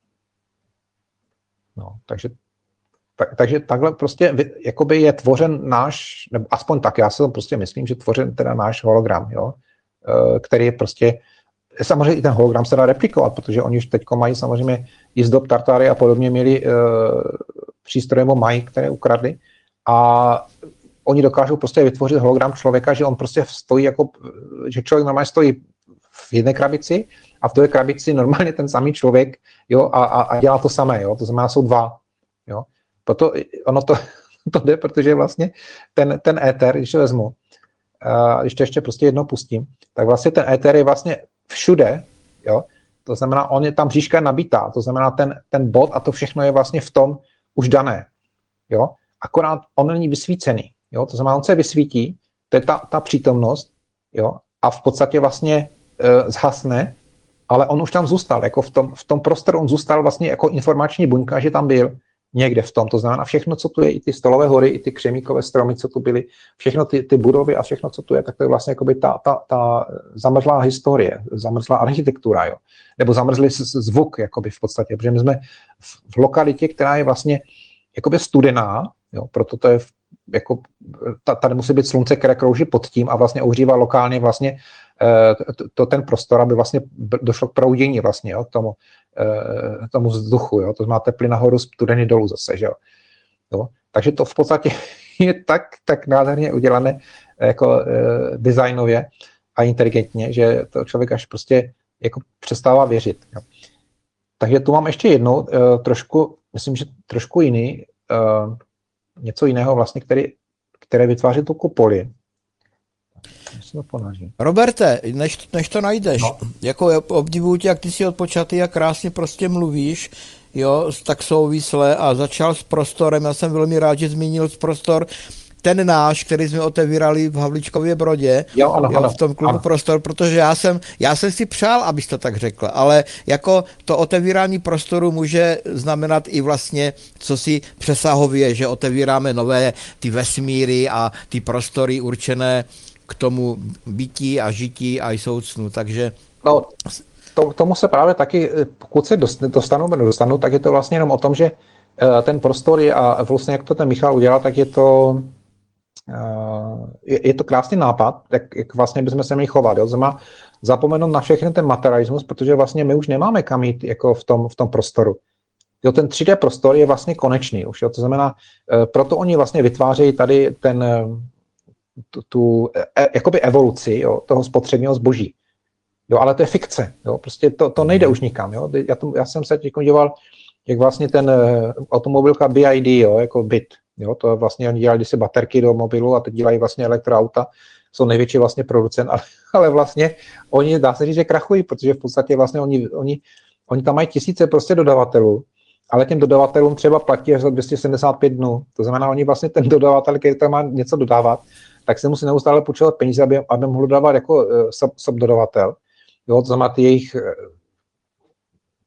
No, takže takhle prostě jakoby je tvořen náš, nebo aspoň tak, já si to prostě myslím, že tvořen teda náš hologram, jo, který je prostě, samozřejmě i ten hologram se dá replikovat, protože oni už teďko mají samozřejmě i z dob Tartary a podobně měli přístroje mají, které ukradli a oni dokážou prostě vytvořit hologram člověka, že on prostě stojí jako, že člověk normálně stojí v jedné krabici a v druhé krabici normálně ten samý člověk, jo, a dělá to samé, jo, to znamená, jsou dva, jo. Proto ono to jde, protože vlastně ten éter, když to vezmu, když to ještě prostě jednou pustím, tak vlastně ten éter je vlastně všude, jo, to znamená, on je tam bříška nabitá, to znamená, ten bod a to všechno je vlastně v tom už dané, jo, akorát on není vysvícený, jo, to znamená, on se vysvítí, to je ta přítomnost, jo, a v podstatě vlastně zhasne, ale on už tam zůstal, jako v tom prostoru on zůstal vlastně jako informační buňka, že tam byl někde v tom, to znamená všechno, co tu je, i ty stolové hory, i ty křemíkové stromy, co tu byly, všechno ty budovy a všechno, co tu je, tak to je vlastně jakoby ta zamrzlá historie, zamrzlá architektura, jo, nebo zamrzlý zvuk, jakoby v podstatě, protože my jsme v lokalitě, která je vlastně jakoby studená, jo, proto to je jako, tady musí být slunce, které krouží pod tím a vlastně ohřívá lokálně vlastně ten prostor, aby vlastně došlo k proudění vlastně, jo, tomu vzduchu, jo, to má teplý nahoru, studený dolů zase, že jo. Jo. Takže to v podstatě je tak nádherně udělané jako designově a inteligentně, že to člověk až prostě jako přestává věřit. Jo. Takže tu mám ještě jednou trošku, myslím, že trošku jiný, něco jiného vlastně, které vytváří tu kupoli. Roberte, než to najdeš, no. Jako obdivuju tě, jak ty si odpočatý a krásně prostě mluvíš, jo, tak souvisle a začal s prostorem, já jsem velmi rád, že zmínil prostor, ten náš, který jsme otevírali v Havlíčkově Brodě, ano, v tom klubu ano. Prostor, protože já jsem si přál, abys to tak řekl, ale jako to otevírání prostoru může znamenat i vlastně, co si přesahově, že otevíráme nové ty vesmíry a ty prostory určené k tomu bytí a žití a soucnu, takže... No, k tomu se právě taky, pokud se dostanu, tak je to vlastně jenom o tom, že ten prostor je, a vlastně jak to ten Michal udělal, tak je to krásný nápad, jak vlastně bychom se měli chovat, jo? Znamená zapomenout na všechny ten materialismus, protože vlastně my už nemáme kam jít jako v tom prostoru. Jo, ten 3D prostor je vlastně konečný už, jo? To znamená, proto oni vlastně vytvářejí tady tu jakoby evoluci, jo, toho spotřebního zboží. Jo, ale to je fikce, jo, prostě to nejde už nikam, jo. Já jsem se teď díval, jak vlastně ten automobilka BID, jo, jako BIT, jo, to vlastně oni dělali si baterky do mobilu a teď dělají vlastně elektroauta, jsou největší vlastně producent, ale vlastně oni, dá se říct, že krachují, protože v podstatě vlastně oni tam mají tisíce prostě dodavatelů, ale těm dodavatelům třeba platí až za 275 dnů. To znamená, oni vlastně ten dodavatel, který tam má něco dodávat, tak se musí neustále půjčovat peníze, aby mohl dodávat jako subdodavatel. Jo, to znamená, ty jejich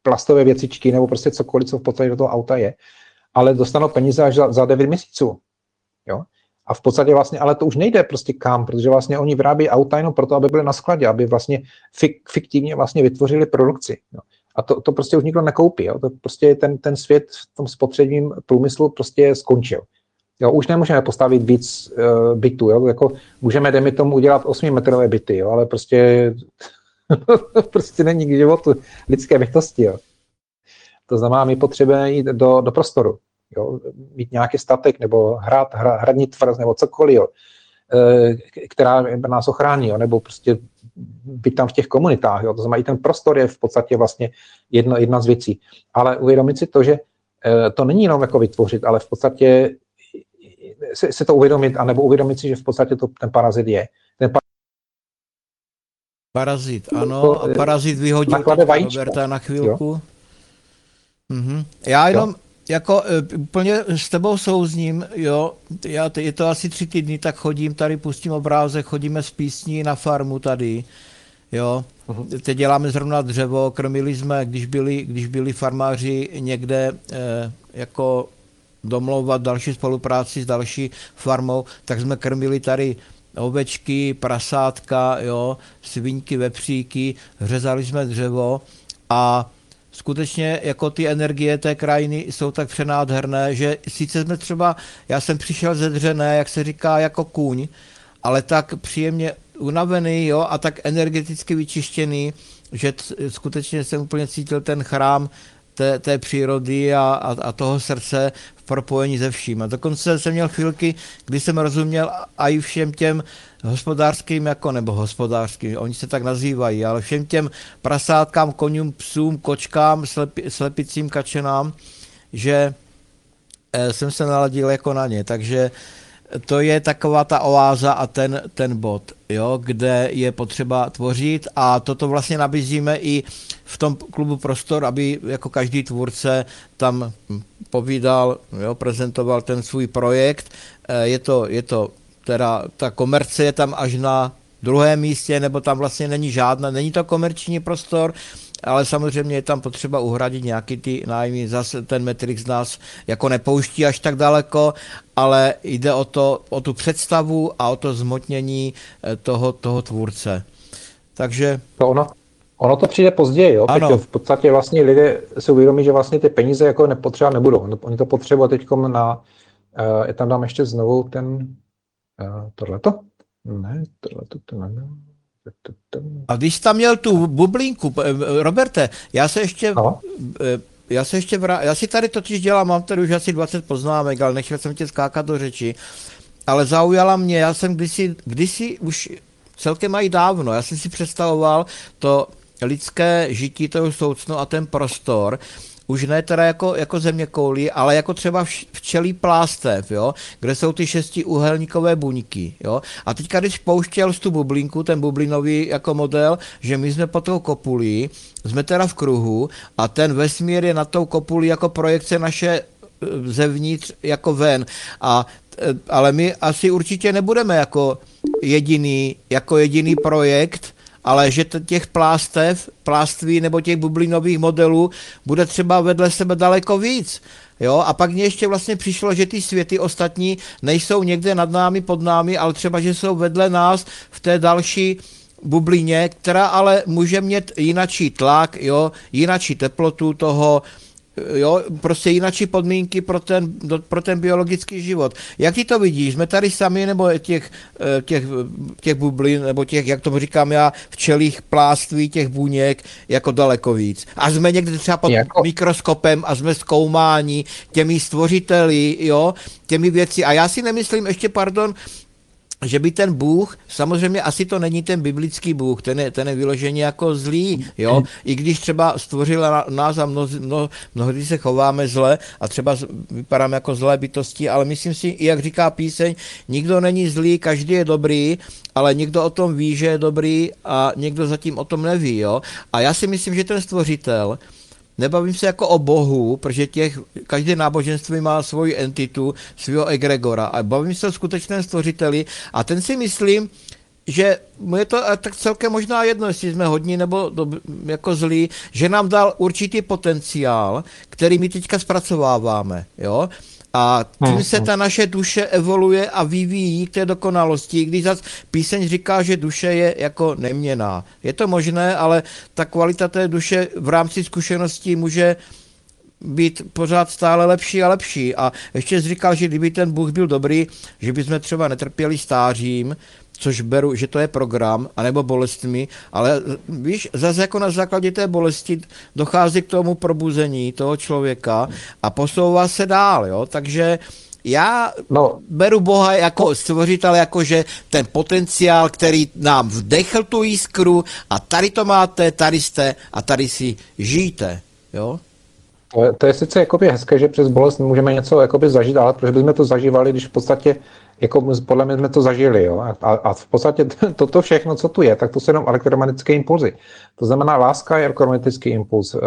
plastové věcičky nebo prostě cokoliv, co v podstatě do toho auta je, ale dostanou peníze až za 9 měsíců. Jo? A v podstatě vlastně, ale to už nejde prostě kam, protože vlastně oni vyrábí auta jenom proto, aby byly na skladě, aby vlastně fiktivně vlastně vytvořili produkci. Jo? A to prostě už nikdo nekoupí. Jo? To prostě ten svět v tom spotřebním průmyslu prostě skončil. Jo? Už nemůžeme postavit víc bytů. Jo? Jako můžeme, dejme tomu, udělat 8metrové byty, jo? Ale prostě prostě není k životu lidské bytosti. Jo? To znamená, my potřebujeme jít do prostoru. Jo? Mít nějaký statek, nebo hradní tvrz, nebo cokoliv, jo? Která nás ochrání, jo? Nebo prostě být tam v těch komunitách. Jo? To znamená, i ten prostor je v podstatě vlastně jedna z věcí. Ale uvědomit si to, že to není jenom jako vytvořit, ale v podstatě se to uvědomit, anebo uvědomit si, že v podstatě to ten parazit je. Parazit, ano. A parazit vyhodil Roberta na chvilku. Jo. Já jenom jako úplně s tebou souzním, jo, je to asi 3 týdny, tak chodím tady, pustím obrázek, chodíme s písní na farmu tady, jo. Teď děláme zrovna dřevo, krmili jsme, když byli farmáři někde jako domlouvat další spolupráci s další farmou, tak jsme krmili tady ovečky, prasátka, jo, svinky, vepříky, řezali jsme dřevo a skutečně jako ty energie té krajiny jsou tak přenádherné, že sice jsme třeba, já jsem přišel ze Dřené, jak se říká, jako kůň, ale tak příjemně unavený, jo, a tak energeticky vyčištěný, že skutečně jsem úplně cítil ten chrám té přírody a toho srdce v propojení se vším. A dokonce jsem měl chvilky, kdy jsem rozuměl i všem těm hospodářským, nebo hospodářským, oni se tak nazývají, ale všem těm prasátkám, koňům, psům, kočkám, slepicím kačenám, že jsem se naladil jako na ně. Takže to je taková ta oáza a ten bod, jo, kde je potřeba tvořit a toto vlastně nabízíme i v tom klubu Prostor, aby jako každý tvůrce tam povídal, jo, prezentoval ten svůj projekt. Je to teda, ta komerce je tam až na 2. místě, nebo tam vlastně není žádná, není to komerční prostor, ale samozřejmě je tam potřeba uhradit nějaký ty nájmy, zase ten Matrix nás jako nepouští až tak daleko, ale jde o tu představu a o to zhmotnění toho tvůrce. Takže... Ono to přijde později, jo? Teď v podstatě vlastně lidé si uvědomí, že vlastně ty peníze jako nepotřeba nebudou. Oni to potřebují teďkom já tam dám ještě znovu tohleto. Ne, tohleto to nemám. A když tam měl tu bublinku, Roberte, já si tady totiž dělám, mám tady už asi 20 poznámek, ale nechtěl jsem tě skákat do řeči, ale zaujala mě, já jsem kdysi už celkem i dávno, já jsem si představoval to lidské žití, to soucno a ten prostor, už ne teda jako zeměkoulí, ale jako třeba včelí plástev, jo, kde jsou ty 6úhelníkové buňky, jo. A teďka, když pouštěl z tu bublinku, ten bublinový jako model, že my jsme pod tou kopulí, jsme teda v kruhu a ten vesmír je nad tou kopulí jako projekce naše zevnitř jako ven. Ale my asi určitě nebudeme jako jediný projekt, ale že těch pláství nebo těch bublinových modelů bude třeba vedle sebe daleko víc. Jo? A pak mně ještě vlastně přišlo, že ty světy ostatní nejsou někde nad námi, pod námi, ale třeba, že jsou vedle nás v té další bublině, která ale může mít jinačí tlak, jo? Jinačí teplotu toho, jo, prostě jinačí podmínky pro ten biologický život. Jak ty to vidíš? Jsme tady sami, nebo těch bublin, nebo těch, jak to říkám já, včelích pláství, těch buněk, jako daleko víc. A jsme někde třeba pod mikroskopem a jsme zkoumáni těmi stvořiteli, jo, těmi věci. A já si nemyslím, že by ten Bůh, samozřejmě asi to není ten biblický Bůh, ten je vyloženě jako zlý, jo, i když třeba stvořil nás a mnohdy se chováme zle a třeba vypadáme jako zlé bytosti, ale myslím si, jak říká píseň, nikdo není zlý, každý je dobrý, ale někdo o tom ví, že je dobrý a někdo zatím o tom neví, jo. A já si myslím, že ten stvořitel, nebavím se jako o Bohu, protože každé náboženství má svoji entitu, svého egregora a bavím se o skutečném stvořiteli a ten si myslím, že mu je to tak celkem možná jedno, jestli jsme hodní nebo jako zlí, že nám dal určitý potenciál, který my teďka zpracováváme, jo. A tím se ta naše duše evoluje a vyvíjí k té dokonalosti, když zase píseň říká, že duše je jako neměnná. Je to možné, ale ta kvalita té duše v rámci zkušeností může být pořád stále lepší a lepší. A ještě jsi říkal, že kdyby ten Bůh byl dobrý, že bychom třeba netrpěli stářím, což beru, že to je program, anebo bolestmi, ale víš, zase jako na základě té bolesti dochází k tomu probuzení toho člověka a posouvá se dál, jo, takže já beru Boha jako stvořitele, jakože ten potenciál, který nám vdechl tu jiskru a tady to máte, tady jste a tady si žijte, jo. To je sice jakoby hezké, že přes bolest můžeme něco jakoby zažít, ale protože bychom to zažívali, když v podstatě jako podle mě jsme to zažili, jo? A v podstatě toto všechno, co tu je, tak to jsou jenom elektromagnetické impulzy. To znamená, láska je elektromagnetický impuls,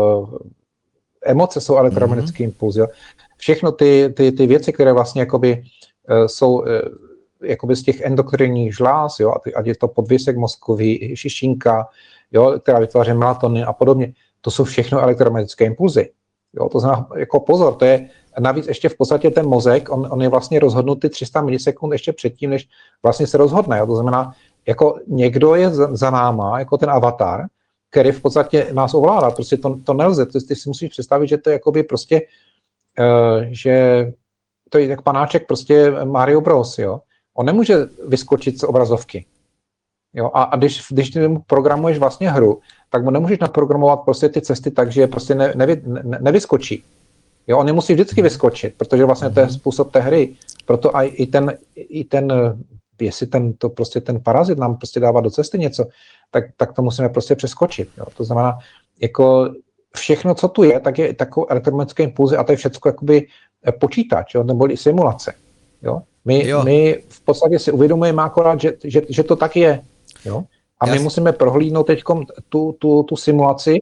emoce jsou elektromagnetický impuls, jo? Všechno ty věci, které vlastně jakoby jsou jakoby z těch endokrinních žláz, jo? Ať je to podvěsek mozkový, šišinka, jo? Která vytváří melatonin a podobně, to jsou všechno elektromagnetické impulzy. Jo? To znamená, jako pozor, to je navíc ještě v podstatě ten mozek, on je vlastně rozhodnutý 300 milisekund ještě předtím, než vlastně se rozhodne. Jo? To znamená, jako někdo je za náma, jako ten avatar, který v podstatě nás ovládá. Prostě to nelze. Ty si musíš představit, že to je jakoby prostě, že to je jak panáček prostě Mario Bros. Jo? On nemůže vyskočit z obrazovky. Jo? A když ty mu programuješ vlastně hru, tak mu nemůžeš naprogramovat prostě ty cesty tak, že prostě nevyskočí. Jo, on nemusí vždycky vyskočit, protože vlastně to je způsob té hry. Proto i ten jestli ten parazit nám prostě dává do cesty něco, tak to musíme prostě přeskočit. Jo. To znamená, jako všechno, co tu je, tak je takové elektromagnetické impulzy a to je všechno jakoby počítač, jo, nebo simulace. Jo. My v podstatě si uvědomujeme akorát, že to tak je. Jo. A my musíme prohlídnout teď tu simulaci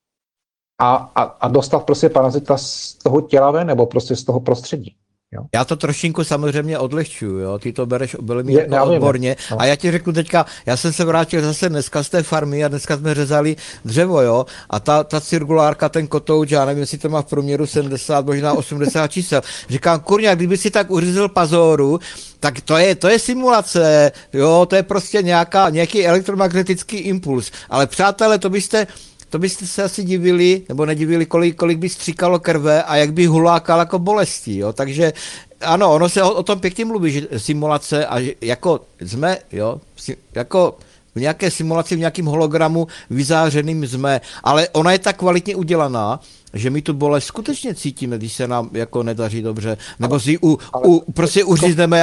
a dostat prostě parazita z toho těla ven, nebo prostě z toho prostředí. Jo? Já to trošinku samozřejmě odlehčuju, jo? Ty to bereš velmi jako odborně. No. A já ti řeknu teďka, já jsem se vrátil zase dneska z té farmy a dneska jsme řezali dřevo, jo? A ta cirkulárka, ten kotouč, já nevím, jestli to má v průměru 70, možná 80 čísel. Říkám, kurňa, kdyby si tak uřízl pazoru, tak to je simulace, jo? To je prostě nějaký elektromagnetický impuls. Ale přátelé, to byste se asi divili, nebo nedivili, kolik by stříkalo krve a jak by hulákal jako bolesti, jo, takže ano, ono se o tom pěkně mluví, že simulace a že jako jsme, jo, jako v nějaké simulaci, v nějakém hologramu vyzářeným jsme, ale ona je tak kvalitně udělaná, že my tu bolest skutečně cítíme, když se nám jako nedaří dobře, nebo si prostě uřízneme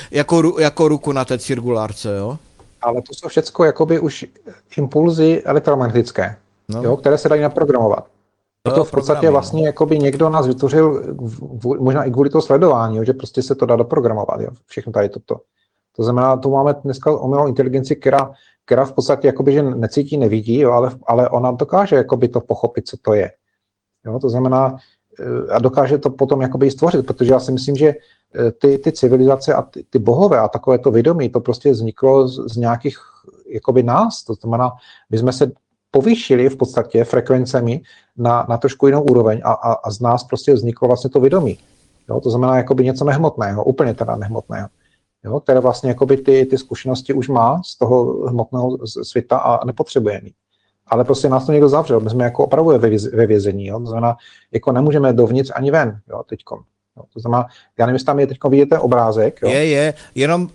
jako ruku na té cirkulárce, jo. Ale to jsou všecko jakoby už impulzy elektromagnetické. No. Jo, které se dají naprogramovat. To v podstatě vlastně jakoby někdo nás vytvořil možná i kvůli toho sledování, jo, že prostě se to dá doprogramovat, jo, všechno tady toto. To znamená, tu máme dneska umělou inteligenci, která v podstatě jakoby, že necítí, nevidí, jo, ale ona dokáže jakoby to pochopit, co to je. Jo, to znamená, a dokáže to potom jakoby stvořit, protože já si myslím, že ty civilizace a ty bohové a takové to vědomí, to prostě vzniklo z nějakých jakoby nás, to znamená, my jsme se povýšili v podstatě frekvencemi na trošku jinou úroveň a z nás prostě vzniklo vlastně to vědomí. Jo? To znamená jakoby něco nehmotného, úplně teda nehmotného, jo? Které vlastně jakoby ty zkušenosti už má z toho hmotného světa a nepotřebuje mít. Ale prostě nás to někdo zavřel, my jsme jako opravdu ve vězení, jo? To znamená, jako nemůžeme dovnitř ani ven, jo, teďkom. Jo? To znamená, já nevím, jestli tam je teďkom vidět ten obrázek. Jo? Jenom,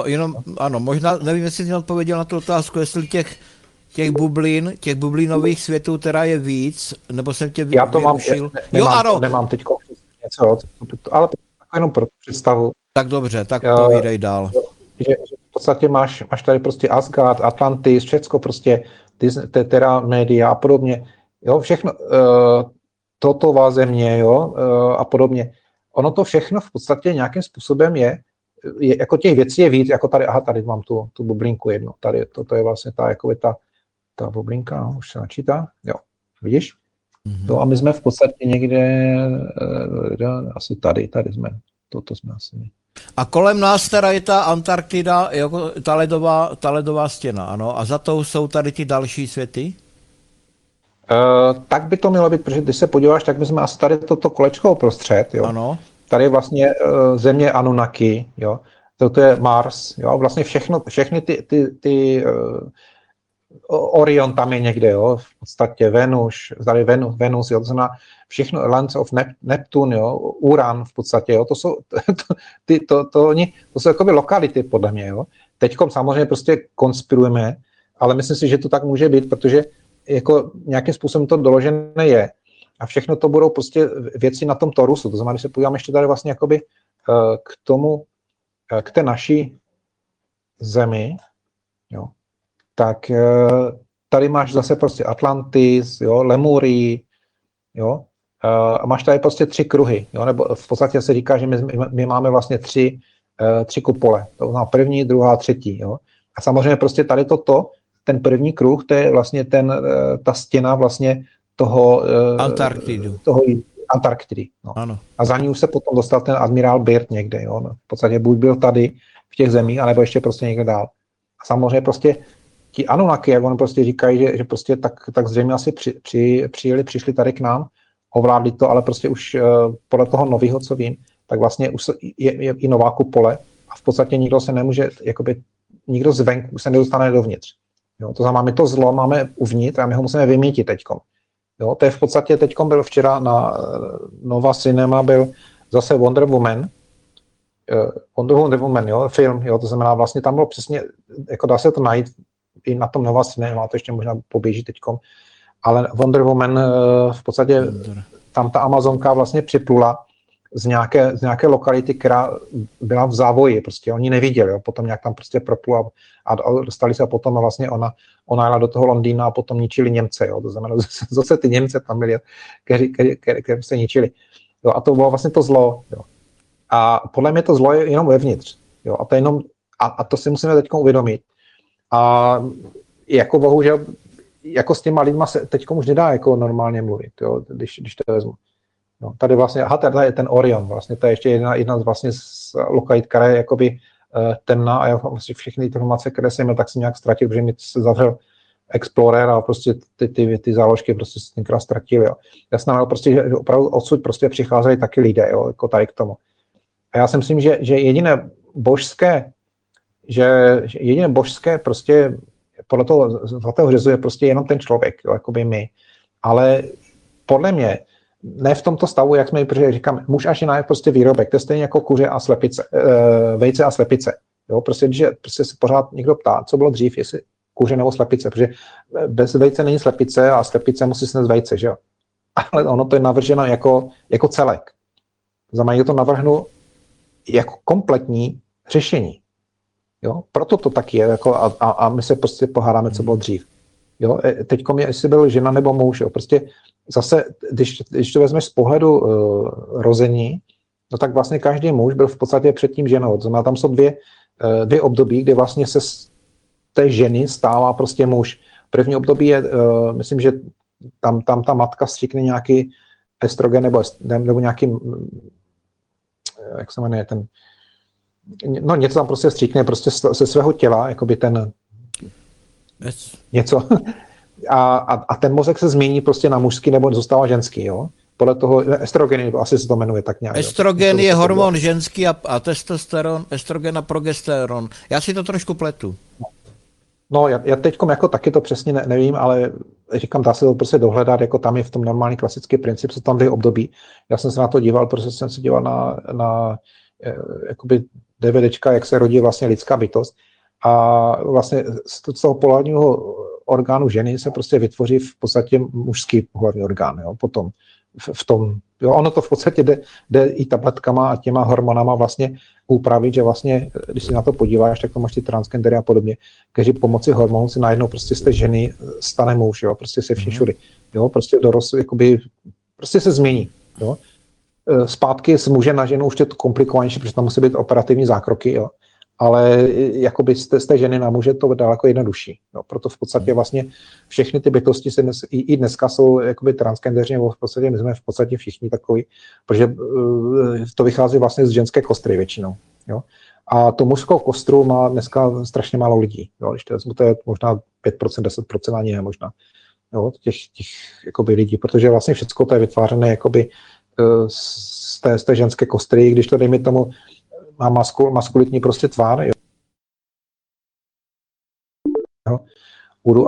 ano, možná, nevím, jestli jsi odpověděl na tu otázku, jestli těch bublinových světů teda je víc, nebo jsem tě já to vyrušil? Nemám teď něco, ale jenom pro představu. Tak dobře, tak povídej dál. Že v podstatě máš tady prostě Asgard, Atlantis, všecko prostě, teda média a podobně, jo, všechno, Totová země, jo, a podobně. Ono to všechno v podstatě nějakým způsobem je jako těch věcí je víc, jako tady mám tu bublinku jednu, tady to je vlastně ta bublinka, no, už se načítá, jo, vidíš? No a my jsme v podstatě někde, asi tady jsme, toto jsme asi. A kolem nás teda je ta Antarktida, jako ta ledová stěna, ano, a za tou jsou tady ty další světy? Tak by to mělo být, protože když se podíváš, tak my jsme asi tady toto kolečko uprostřed, jo. Ano. Tady je vlastně země Anunnaki, jo. To je Mars, jo. Vlastně všechny ty Orion tam je někde, jo. V podstatě Venus, jo. To znamená všechno, Lands of Neptune, jo. Uran v podstatě, jo. To jsou jakoby lokality podle mě, jo. Teďkom samozřejmě prostě konspirujeme, ale myslím si, že to tak může být, protože jako nějakým způsobem to doložené je. A všechno to budou prostě věci na tom torusu. To znamená, když se podíváme ještě tady vlastně jakoby k té naší zemi, jo, tak tady máš zase prostě Atlantis, jo, Lemurii, jo, a máš tady prostě 3 kruhy, jo, nebo v podstatě se říká, že my máme vlastně 3 kupole. To znamená první, druhá, třetí, jo. A samozřejmě prostě tady ten první kruh, to je vlastně ta stěna vlastně toho Antarktidy. No. Ano. A za ní už se potom dostal ten admirál Byrd někde. Jo. No. V podstatě buď byl tady v těch zemích, anebo ještě prostě někde dál. A samozřejmě prostě ti Anunnaki, jak oni prostě říkají, že prostě tak zřejmě asi přišli tady k nám, ovládli to, ale prostě už podle toho nového, co vím, tak vlastně už je i nová kupole a v podstatě nikdo se nemůže, jakoby nikdo zvenku se nedostane dovnitř. Jo, to znamená, my to zlo máme uvnitř a my ho musíme vymítit teďkom. Jo, to je v podstatě teďkom byl včera na Nova Cinema byl zase Wonder Woman, jo, film, jo, to znamená vlastně tam bylo přesně, jako dá se to najít i na tom Nova Cinema, to ještě možná poběží teďkom, ale Wonder Woman v podstatě tam ta Amazonka vlastně připlula z nějaké lokality, která byla v závoji, prostě oni neviděli, jo. Potom nějak tam prostě proplula a dostali se a potom a vlastně ona jela do toho Londýna a potom ničili Němce, jo. To znamená, zase ty Němce tam byli, kteří se ničili. Jo. A to bylo vlastně to zlo, jo. A podle mě to zlo je jenom vevnitř, jo. A to jenom, a to si musíme teď uvědomit. A jako bohužel, jako s těma lidma se teď už nedá jako normálně mluvit, jo, když to vezmu. No, tady vlastně, tady je ten Orion, vlastně to je ještě jedna z vlastně z lokalit, která je jakoby temná a já vlastně všechny informace, které jsem měl, tak jsem nějak ztratil, protože mi se zavřel Explorer a prostě ty záložky prostě se tenkrát ztratil, jo. Já jsem měl prostě, že opravdu odsud prostě přicházeli taky lidé, jo, jako tady k tomu. A já si myslím, že jediné božské prostě podle toho zlatého řezu je prostě jenom ten člověk, jo, jakoby my. Ale podle mě ne v tomto stavu, jak jsme protože říkám, muž a žena je prostě výrobek, to je stejně jako kuře a slepice, vejce a slepice. Jo, prostě, když prostě se pořád někdo ptá, co bylo dřív, jestli kuře nebo slepice, protože bez vejce není slepice a slepice musí snést vejce, že jo. Ale ono to je navrženo jako celek. Znamená, to navrhnu jako kompletní řešení. Jo, proto to taky je, jako a my se prostě pohádáme, co bylo dřív. Jo, teďko jestli byl žena nebo muž, jo, prostě zase, když to vezmeš z pohledu rození, no tak vlastně každý muž byl v podstatě předtím ženou. To znamená, tam jsou dvě období, kdy vlastně se z té ženy stává prostě muž. První období je, myslím, že tam ta matka stříkne nějaký estrogen nebo nějaký, jak se jmenuje ten, no něco tam prostě stříkne prostě ze svého těla, jakoby ten něco. A ten mozek se změní prostě na mužský nebo zůstává ženský, jo? Podle toho estrogen, asi se to jmenuje tak nějak. Estrogen je hormon ženský a testosteron, estrogen a progesteron. Já si to trošku pletu. No, já teďkom jako taky to přesně nevím, ale říkám, dá se to prostě dohledat, jako tam je v tom normální klasický princip, jsou tam 2 období. Já jsem se na to díval, protože jsem se díval na jakoby DVDčka, jak se rodí vlastně lidská bytost. A vlastně z toho polárního orgánu ženy se prostě vytvoří v podstatě mužský pohlavní orgán, jo, potom v tom, jo, ono to v podstatě jde i tabletkama a těma hormonama vlastně upravit, že vlastně, když si na to podíváš, tak to máš ty transgendery a podobně, kteří pomocí hormonů si najednou prostě z té ženy stane muž, jo, prostě se vším všudy, jo, prostě dorost, jakoby, prostě se změní, jo. Zpátky z muže na ženu už je to komplikovanější, protože tam musí být operativní zákroky, jo. Ale jakoby z té ženy na muže to daleko jednodušší. No, proto v podstatě vlastně všechny ty bytosti se i dneska jsou jakoby transgendeři, nebo v podstatě my jsme v podstatě všichni takový, protože to vychází vlastně z ženské kostry většinou. Jo? A tu mužskou kostru má dneska strašně málo lidí. Jo? Když to je možná 5%, 10% ani ne možná. Jo? Těch jakoby lidí, protože vlastně všechno to je vytvářené jakoby z té ženské kostry, když to dejme tomu má maskulitní prostě tvár. Jo?